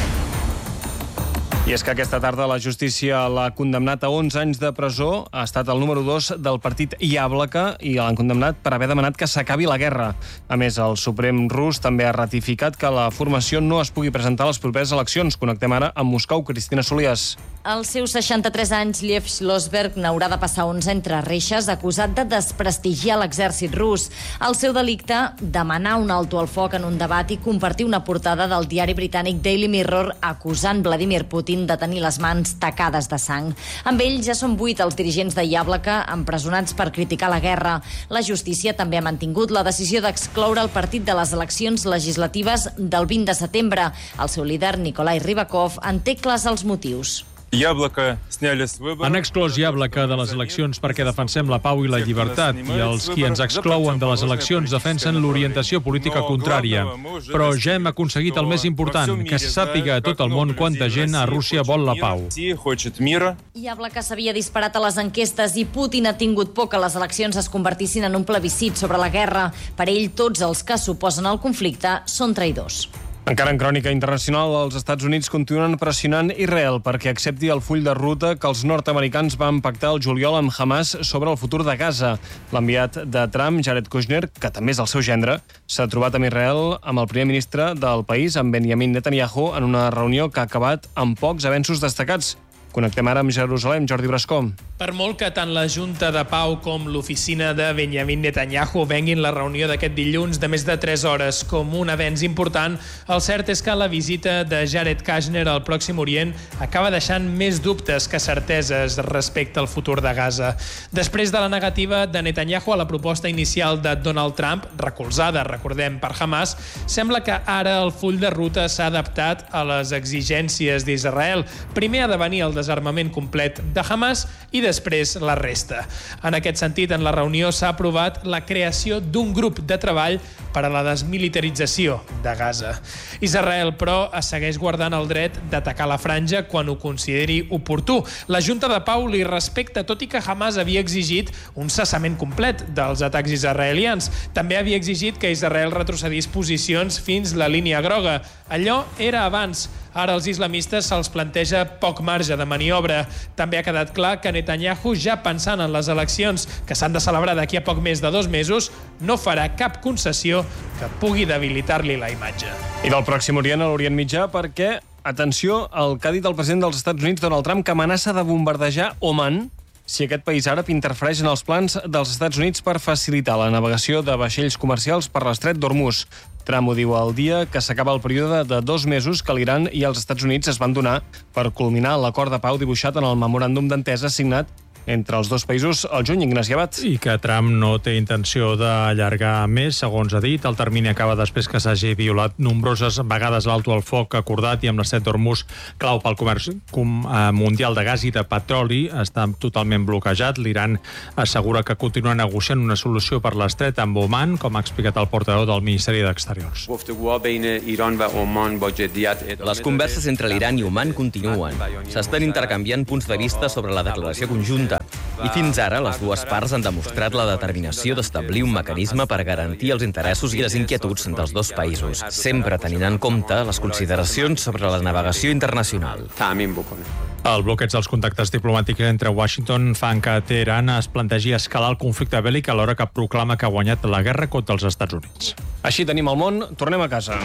I és que aquesta tarda la justícia l'ha condemnat a 11 anys de presó. Ha estat el número 2 del partit Yablaka i l'han condemnat per haver demanat que s'acabi la guerra. A més, el Suprem rus també ha ratificat que la formació no es pugui presentar a les properes eleccions. Connectem ara amb Moscou. Cristina Solias. Als seus 63 anys, Liev Schlossberg n'haurà de passar 11 entre reixes, acusat de desprestigiar l'exèrcit rus. El seu delicte, demanar un alto al foc en un debat i compartir una portada del diari britànic Daily Mirror acusant Vladimir Putin de tenir les mans tacades de sang. Amb ell ja són 8 els dirigents de Yablaka empresonats per criticar la guerra. La justícia també ha mantingut la decisió d'excloure el partit de les eleccions legislatives del 20 de setembre. El seu líder, Nikolai Rybakov, en té clars els motius. Han exclòs Yablaka de les eleccions perquè defensem la pau i la llibertat, i els qui ens exclouen de les eleccions defensen l'orientació política contrària. Però ja hem aconseguit el més important, que se sàpiga a tot el món quanta gent a Rússia vol la pau. Yablaka s'havia disparat a les enquestes i Putin ha tingut por que les eleccions es convertissin en un plebiscit sobre la guerra. Per ell, tots els que s'oposen al conflicte són traïdors. Encara en crònica internacional, els Estats Units continuen pressionant Israel perquè accepti el full de ruta que els nord-americans van pactar el juliol amb Hamas sobre el futur de Gaza. L'enviat de Trump, Jared Kushner, que també és el seu gendre, s'ha trobat amb Israel amb el primer ministre del país, amb Benjamin Netanyahu, en una reunió que ha acabat amb pocs avenços destacats. Connectem ara amb Jerusalem. Jordi Brascó. Per molt que tant la Junta de Pau com l'oficina de Benjamin Netanyahu venguin la reunió d'aquest dilluns de més de 3 hores com un avenç important, el cert és que la visita de Jared Kushner al Pròxim Orient acaba deixant més dubtes que certeses respecte al futur de Gaza. Després de la negativa de Netanyahu a la proposta inicial de Donald Trump, recolzada, recordem, per Hamas, sembla que ara el full de ruta s'ha adaptat a les exigències d'Israel. Primer ha de venir el desarmament complet de Hamas i després la resta. En aquest sentit, en la reunió s'ha aprovat la creació d'un grup de treball per a la desmilitarització de Gaza. Israel, però, es segueix guardant el dret d'atacar la franja quan ho consideri oportú. La Junta de Pau li respecta, tot i que Hamas havia exigit un cessament complet dels atacs israelians. També havia exigit que Israel retrocedís posicions fins la línia groga. Allò era abans. Ara als islamistes se'ls planteja poc marge de maniobra. També ha quedat clar que Netanyahu, ja pensant en les eleccions que s'han de celebrar d'aquí a poc més de 2 mesos, no farà cap concessió que pugui debilitar-li la imatge. I del Pròxim Orient a l'Orient Mitjà perquè, atenció, el que ha dit el president dels Estats Units, Donald Trump, que amenaça de bombardejar Oman si aquest país àrab interfereix en els plans dels Estats Units per facilitar la navegació de vaixells comercials per l'estret d'Hormuz. Trump ho diu el dia que s'acaba el període de 2 mesos que l'Iran i els Estats Units es van donar per culminar l'acord de pau dibuixat en el memoràndum d'entesa signat entre els dos països al juny. Ignasi Abad. I que Trump no té intenció d'allargar més, segons ha dit. El termini acaba després que s'hagi violat nombroses vegades l'alto al foc acordat i amb l'estret d'Hormuz, clau pel comerç mundial de gas i de petroli, està totalment bloquejat. L'Iran assegura que continua negociant una solució per l'estret amb Oman, com ha explicat el portaveu del Ministeri d'Exteriors. Les converses entre l'Iran i Oman continuen. S'estan intercanviant punts de vista sobre la declaració conjunta. I fins ara, les dues parts han demostrat la determinació d'establir un mecanisme per garantir els interessos i les inquietuds dels dos països, sempre tenint en compte les consideracions sobre la navegació internacional. El bloqueig dels contactes diplomàtics entre Washington fan que Teheran es plantegi escalar el conflicte bèl·lic alhora que proclama que ha guanyat la guerra contra els Estats Units. Així tenim el món, tornem a casa.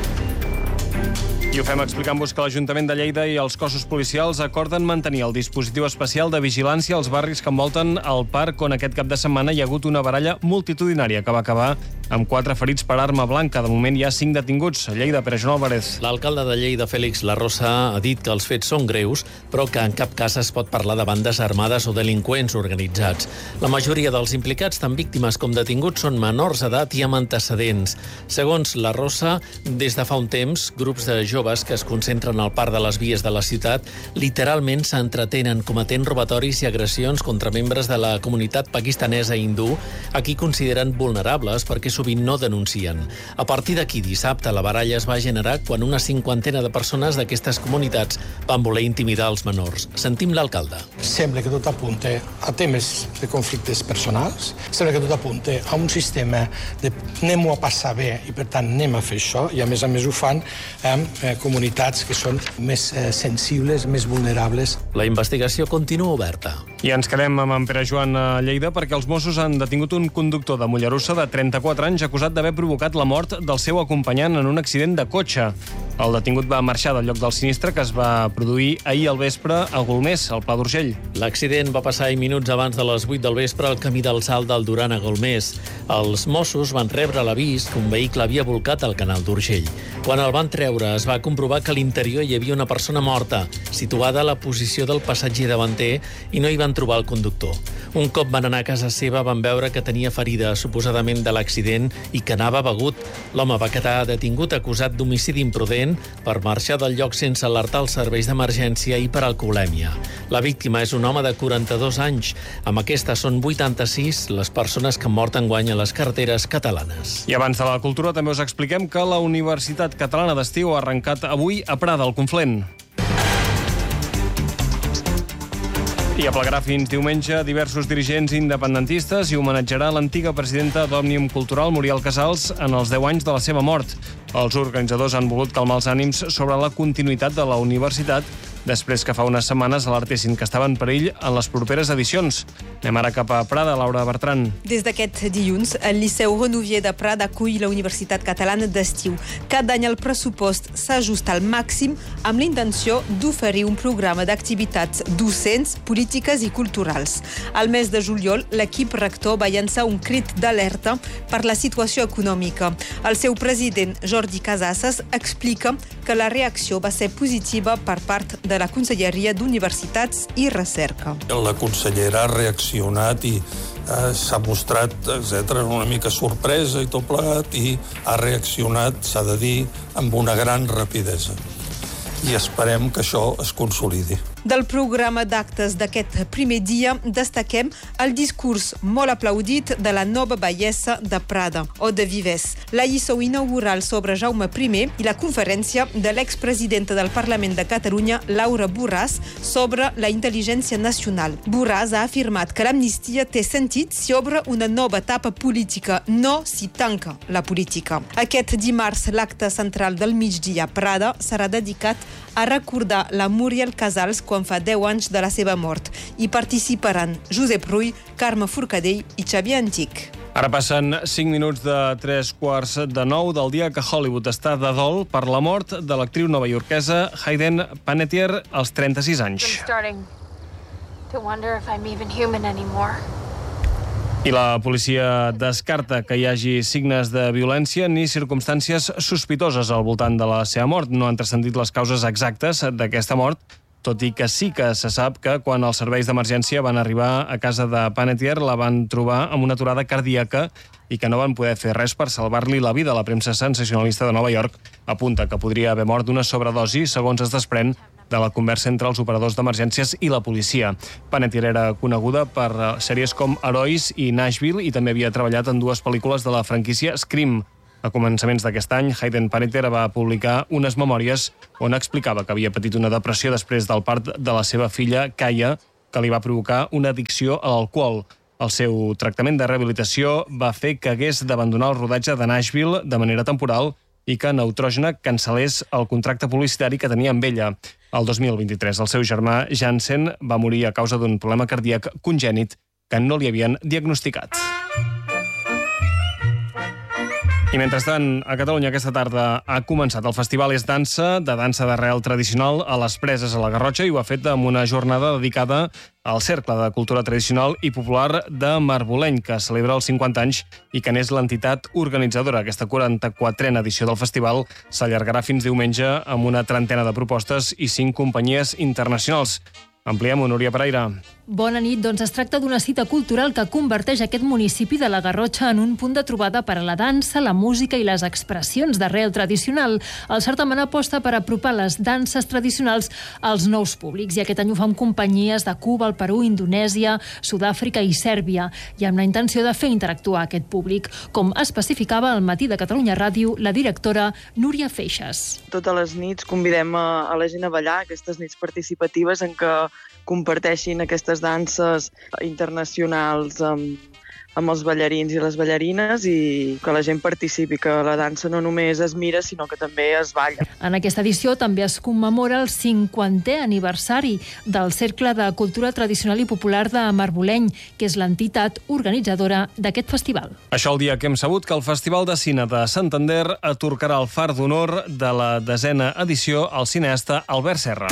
I ho fem explicant-vos que l'Ajuntament de Lleida i els cossos policials acorden mantenir el dispositiu especial de vigilància als barris que envolten el parc, on aquest cap de setmana hi ha hagut una baralla multitudinària que va acabar amb 4 ferits per arma blanca. De moment hi ha 5 detinguts. A Lleida, Pere Joan Álvarez. L'alcalde de Lleida, Félix Larrosa, ha dit que els fets són greus, però que en cap cas es pot parlar de bandes armades o delinqüents organitzats. La majoria dels implicats, tant víctimes com detinguts, són menors d'edat i amb antecedents. Segons Larrosa, des de fa un temps, grups de joves que es concentren al parc de les vies de la ciutat literalment s'entretenen cometent robatoris i agressions contra membres de la comunitat pakistanesa i hindú, a qui consideren vulnerables perquè sovint no denuncien. A partir d'aquí, dissabte, la baralla es va generar quan una 50ena de persones d'aquestes comunitats van voler intimidar els menors. Sentim l'alcalde. Sembla que tot apunta a temes de conflictes personals, sembla que tot apunta a un sistema de anem-ho a passar bé i per tant anem a fer això, i a més ho fan amb comunitats que són més sensibles, més vulnerables. La investigació continua oberta. I ens quedem amb en Pere Joan a Lleida perquè els Mossos han detingut un conductor de Mollerussa de 34 anys acusat d'haver provocat la mort del seu acompanyant en un accident de cotxe. El detingut va marxar del lloc del sinistre que es va produir ahir al vespre a Golmés, al Pla d'Urgell. L'accident va passar minuts abans de les 8 del vespre al camí del Salt del Duran a Golmés. Els Mossos van rebre l'avís que un vehicle havia volcat al canal d'Urgell. Quan el van treure es va comprovar que a l'interior hi havia una persona morta, situada a la posició del passatger davanter, i no hi van trobar el conductor. Un cop van anar a casa seva van veure que tenia ferida, suposadament de l'accident, i que anava begut. L'home va quedar detingut acusat d'homicidi imprudent per marxar del lloc sense alertar els serveis d'emergència i per alcoholèmia. La víctima és un home de 42 anys. Amb aquesta són 86 les persones que han mort enguany a les carreteres catalanes. I abans de la cultura també us expliquem que la Universitat Catalana d'Estiu ha arrencat avui a Prada, al Conflent. I aplegarà fins diumenge diversos dirigents independentistes i homenatjarà l'antiga presidenta d'Òmnium Cultural, Muriel Casals, en els 10 anys de la seva mort. Els organitzadors han volgut calmar els ànims sobre la continuïtat de la universitat després que fa unes setmanes alertessin que estava en perill en les properes edicions. Anem ara cap a Prada, Laura Bertran. Des d'aquest dilluns, el Liceu Renouvier de Prada acull la Universitat Catalana d'Estiu. Cada any el pressupost s'ajusta al màxim amb l'intenció d'oferir un programa d'activitats docents, polítiques i culturals. Al mes de juliol, l'equip rector va llançar un crit d'alerta per la situació econòmica. El seu president, Jordi Casasses, explica que la reacció va ser positiva per part de la Conselleria d'Universitats i Recerca. La consellera ha reaccionat i s'ha mostrat, etc., una mica sorpresa i tot plegat, i ha reaccionat, s'ha de dir, amb una gran rapidesa. I esperem que això es consolidi. Del programa d'actes d'aquest primer dia destaquem el discurs molt aplaudit de la nova bellesa de Prada, o de Vives, la lliçó inaugural sobre Jaume I i la conferència de l'expresidenta del Parlament de Catalunya, Laura Borràs, sobre la intel·ligència nacional. Borràs ha afirmat que l'amnistia té sentit si obre una nova etapa política, no si tanca la política. Aquest dimarts, l'acte central del migdia a Prada serà dedicat a recordar la Muriel Casals quan fa 10 anys de la seva mort. Hi participaran Josep Rull, Carme Forcadell i Xavier Antic. Ara passen 5 minuts de 8:45 del dia que Hollywood està de dol per la mort de l'actriu novaiorquesa Hayden Panettiere als 36 anys. I la policia descarta que hi hagi signes de violència ni circumstàncies sospitoses al voltant de la seva mort. No han transcendit les causes exactes d'aquesta mort, tot i que sí que se sap que quan els serveis d'emergència van arribar a casa de Panettiere la van trobar amb una aturada cardíaca i que no van poder fer res per salvar-li la vida. La premsa sensacionalista de Nova York apunta que podria haver mort d'una sobredosi, segons es desprèn de la conversa entre els operadors d'emergències i la policia. Panettiere era coneguda per sèries com Herois i Nashville i també havia treballat en 2 pel·lícules de la franquícia Scream. A començaments d'aquest any, Hayden Panettiere va publicar unes memòries on explicava que havia patit una depressió després del part de la seva filla, Kaya, que li va provocar una addicció a l'alcohol. El seu tractament de rehabilitació va fer que hagués d'abandonar el rodatge de Nashville de manera temporal i que Neutrogena cancel·lés el contracte publicitari que tenia amb ella. El 2023, el seu germà Jansen va morir a causa d'un problema cardíac congènit que no li havien diagnosticat. I mentrestant, a Catalunya aquesta tarda ha començat el Festival És Dansa, de dansa d'arrel tradicional a les Preses a la Garrotxa, i ho ha fet amb una jornada dedicada al Cercle de Cultura Tradicional i Popular de Marboleny, que celebra els 50 anys i que n'és l'entitat organitzadora. Aquesta 44a edició del festival s'allargarà fins diumenge amb una trentena de propostes i 5 companyies internacionals. Ampliem-ho, Núria Pereira. Bona nit. Doncs es tracta d'una cita cultural que converteix aquest municipi de la Garrotxa en un punt de trobada per a la dansa, la música i les expressions d'arrel tradicional. El certamen aposta per apropar les danses tradicionals als nous públics i aquest any ho fa amb companyies de Cuba, el Perú, Indonèsia, Sud-àfrica i Sèrbia, i amb la intenció de fer interactuar aquest públic, com especificava al Matí de Catalunya Ràdio la directora Núria Feixas. Totes les nits convidem a la gent a ballar, aquestes nits participatives en què comparteixin aquestes danses internacionals amb els ballarins i les ballarines i que la gent participi, que la dansa no només es mira, sinó que també es balla. En aquesta edició també es commemora el 50è aniversari del Cercle de Cultura Tradicional i Popular de Marboleny, que és l'entitat organitzadora d'aquest festival. Això el dia que hem sabut que el Festival de Cine de Santander atorgarà el far d'honor de la 10a edició al cineasta Albert Serra.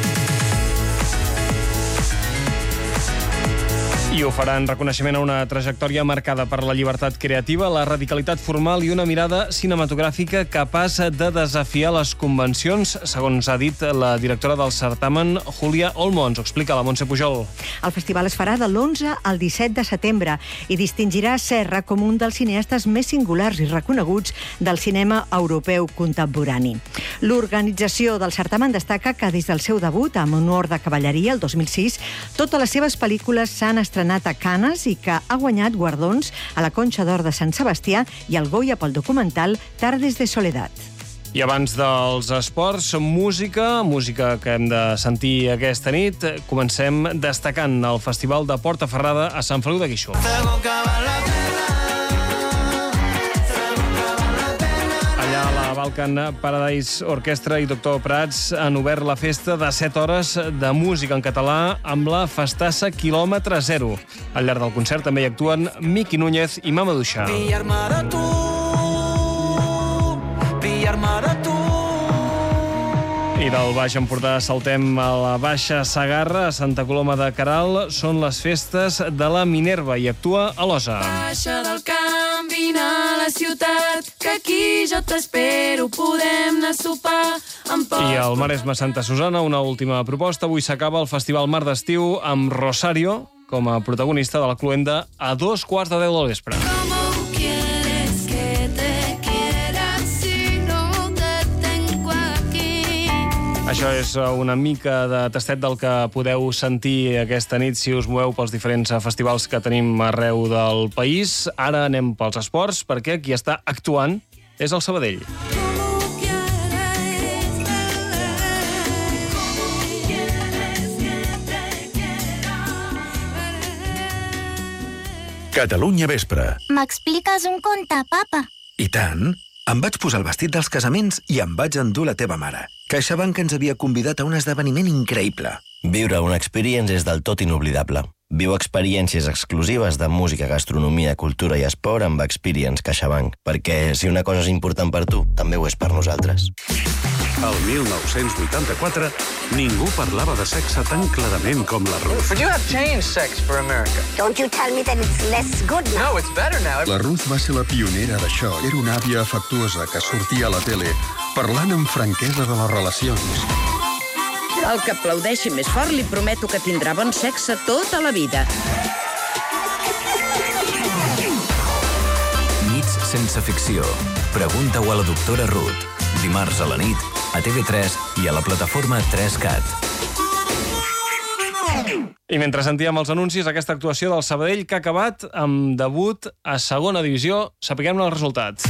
I ho farà en reconeixement a una trajectòria marcada per la llibertat creativa, la radicalitat formal i una mirada cinematogràfica capaç de desafiar les convencions, segons ha dit la directora del certamen, Júlia Olmo. Ens ho explica la Montse Pujol. El festival es farà de l'11 al 17 de setembre i distingirà Serra com un dels cineastes més singulars i reconeguts del cinema europeu contemporani. L'organització del certamen destaca que des del seu debut amb Honor de cavalleria el 2006, totes les seves pel·lícules s'han estrenat a Canes i que ha guanyat guardons a la Conxa d'Or de Sant Sebastià i al Goya pel documental Tardes de Soledad. I abans dels esports, música que hem de sentir aquesta nit. Comencem destacant el Festival de Portaferrada a Sant Feliu de Guíxols. Allà a la Balkan Paradise Orquestra i Doctor Prats han obert la festa de 7 hores de música en català amb la festassa Quilòmetre Zero. Al llarg del concert també hi actuen Miqui Núñez i Mama Duixà. I del Baix Empordà saltem a la Baixa Segarra, a Santa Coloma de Queralt. Són les festes de la Minerva i actua a l'Osa. Baixa del camp, vine a la ciutat, que aquí jo t'espero, podem anar a sopar. I al Maresme Santa Susana, una última proposta. Avui s'acaba el Festival Mar d'Estiu amb Rosario com a protagonista de la cluenda a 2:15 del vespre. Això és una mica de tastet del que podeu sentir aquesta nit si us moveu pels diferents festivals que tenim arreu del país. Ara anem pels esports, perquè qui està actuant és el Sabadell. Catalunya Vespre. M'expliques un conte, papa? I tant. Em vaig posar el vestit dels casaments i em vaig endur la teva mare. CaixaBank ens havia convidat a un esdeveniment increïble. Viure una experience és del tot inoblidable. Viu experiències exclusives de música, gastronomia, cultura i esport amb Experience CaixaBank. Perquè si una cosa és important per tu, també ho és per nosaltres. Al 1984, ningú parlava de sexe tan clarament com la Ruth. But you have changed sex for America. Don't you tell me that it's less good now. No, it's better now. La Ruth va ser la pionera d'això. Era una àvia afectuosa que sortia a la tele parlant amb franquesa de les relacions. El que aplaudeixi més fort li prometo que tindrà bon sexe tota la vida. Nits sense ficció. Pregunta-ho a la doctora Ruth. Dimarts a la nit, a TV3 i a la plataforma 3CAT. I mentre sentíem els anuncis, aquesta actuació del Sabadell que ha acabat amb debut a segona divisió. Sapiguem-ne el resultat.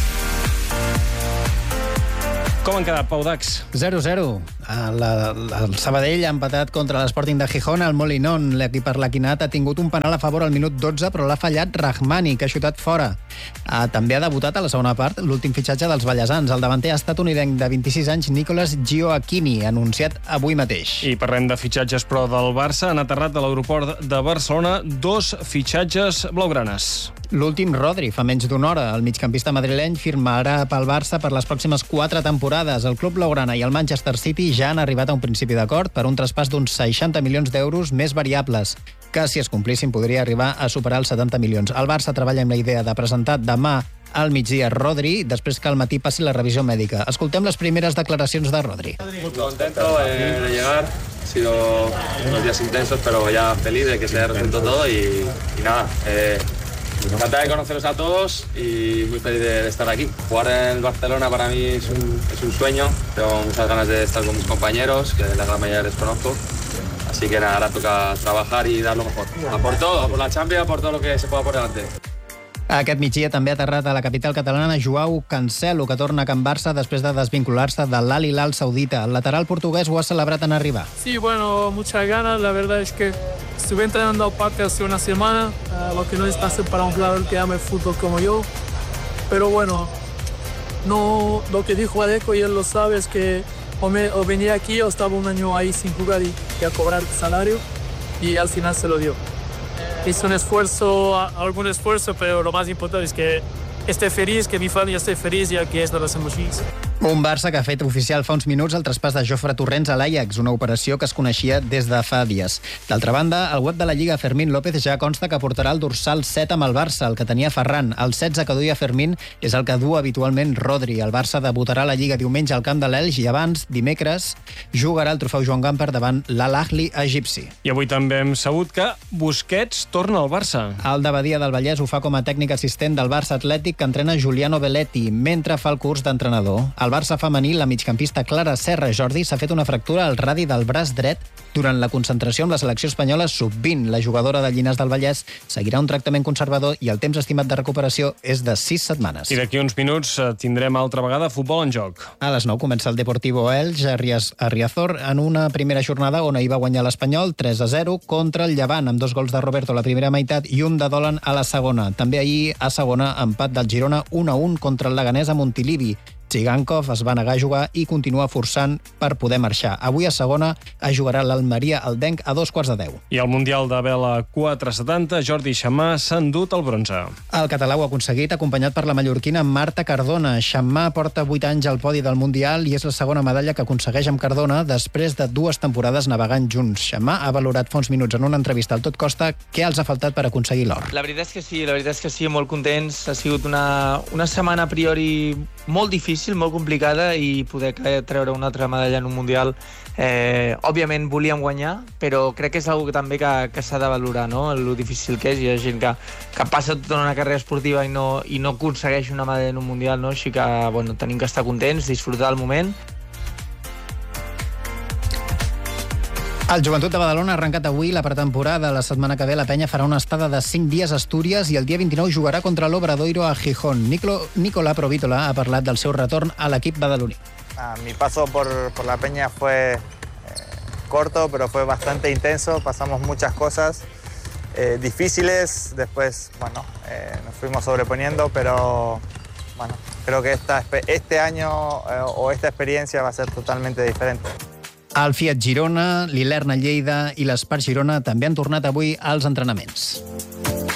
Com han quedat, Pau Dax? 0-0. El Sabadell ha empatat contra l'Sporting de Gijón al Molinón. L'equip arlequinat ha tingut un penal a favor al minut 12, però l'ha fallat Rahmani, que ha xutat fora. També ha debutat a la segona part l'últim fitxatge dels ballesans. El davanter ha estat un idenc de 26 anys, Nicolas Gioacchini, anunciat avui mateix. I parlem de fitxatges, però del Barça. Han aterrat de l'aeroport de Barcelona 2 fitxatges blaugranes. L'últim, Rodri, fa menys d'una hora. El migcampista madrileny firmarà pel Barça per les pròximes 4 temporades. El club blaugrana i el Manchester City ja han arribat a un principi d'acord per un traspàs d'uns 60 milions d'euros més variables, que si es complissin podria arribar a superar els 70 milions. El Barça treballa amb la idea de presentar demà al migdia Rodri, després que al matí passi la revisió mèdica. Escoltem les primeres declaracions de Rodri. Muy contento de llegar. Ha sido unos días intensos, pero ya feliz de que se haya resuelto todo y nada. Encantado de conoceros a todos y muy feliz de estar aquí. Jugar en el Barcelona para mí es un sueño. Tengo muchas ganas de estar con mis compañeros, que la gran mayoría les conozco. Así que nada, ahora toca trabajar y dar lo mejor. A por todo, por la Champions, por todo lo que se pueda por delante. Aquest migdia també ha aterrat a la capital catalana Joao Cancelo, que torna a Can Barça després de desvincular-se de l'Al Hilal saudita. El lateral portuguès ho ha celebrat en arribar. Sí, bueno, muchas ganas. La verdad es que estuve entrenando aparte hace una semana, lo que no es fácil para un jugador que ama el fútbol como yo. Pero bueno, no, lo que dijo Adeco, y él lo sabe, es que o venía aquí o estaba un año ahí sin jugar y a cobrar salario, y al final se lo dio. Hizo un esfuerzo, algún esfuerzo, pero lo más importante es que esté feliz, que mi familia esté feliz, y aquí es donde hacemos feliz. Un Barça que ha fet oficial fa uns minuts el traspàs de Jofre Torrents a l'Ajax, una operació que es coneixia des de fa dies. D'altra banda, al web de la Lliga Fermín López ja consta que portarà el dorsal 7 amb el Barça, el que tenia Ferran. El 16 que duia Fermín és el que du habitualment Rodri. El Barça debutarà a la Lliga diumenge al camp de l'Elx i abans, dimecres, jugarà el trofeu Joan Gamper davant l'Al-Ahli egipci. I avui també hem sabut que Busquets torna al Barça. El de Badia del Vallès ho fa com a tècnic assistent del Barça Atlètic, que entrena Giuliano Belletti, mentre fa el curs d'entrenador. El Barça femení, la migcampista Clara Serra Jordi s'ha fet una fractura al radi del braç dret durant la concentració amb la selecció espanyola sub-20. La jugadora de Llinars del Vallès seguirà un tractament conservador i el temps estimat de recuperació és de 6 setmanes. I d'aquí uns minuts tindrem altra vegada futbol en joc. A les 9 comença el Deportivo Elx a Riazor en una primera jornada on ahir va guanyar l'Espanyol 3-0 contra el Llevant, amb 2 gols de Roberto a la primera meitat i un de Dolan a la segona. També ahir a segona empat del Girona 1-1 contra el Leganés a Montilivi. Tzigankov es va negar a jugar i continua forçant per poder marxar. Avui a segona es jugarà l'Almeria Aldenc a 2:15. I al Mundial de vela 470, Jordi Xamà s'ha endut el bronze. El català ho ha aconseguit, acompanyat per la mallorquina Marta Cardona. Xamà porta 8 anys al podi del Mundial i és la segona medalla que aconsegueix amb Cardona després de 2 temporades navegant junts. Xamà ha valorat fa uns minuts en una entrevista al Tot Costa què els ha faltat per aconseguir l'or. La veritat és que sí, molt contents. Ha sigut una setmana a priori molt difícil, molt complicada, i poder treure una altra medalla en un Mundial. Òbviament volíem guanyar, però crec que és una també que s'ha de valorar, no? Lo difícil que és. Hi ha gent que passa tota una carrera esportiva i no aconsegueix una medalla en un Mundial, no? Així que tenim que estar contents, disfrutar del moment. El Joventut de Badalona ha arrencat avui la pretemporada. La setmana que ve la penya farà una estada de 5 dies a Astúries i el dia 29 jugarà contra l'Obradoiro a Gijón. Nicolà Provítola ha parlat del seu retorn a l'equip badaloní. Mi paso por la peña fue corto, pero fue bastante intenso. Pasamos muchas cosas difíciles. Después, nos fuimos sobreponiendo, pero creo que este año o esta experiencia va a ser totalmente diferente. El Fiat Girona, l'Ilerna Lleida i l'Espart Girona també han tornat avui als entrenaments.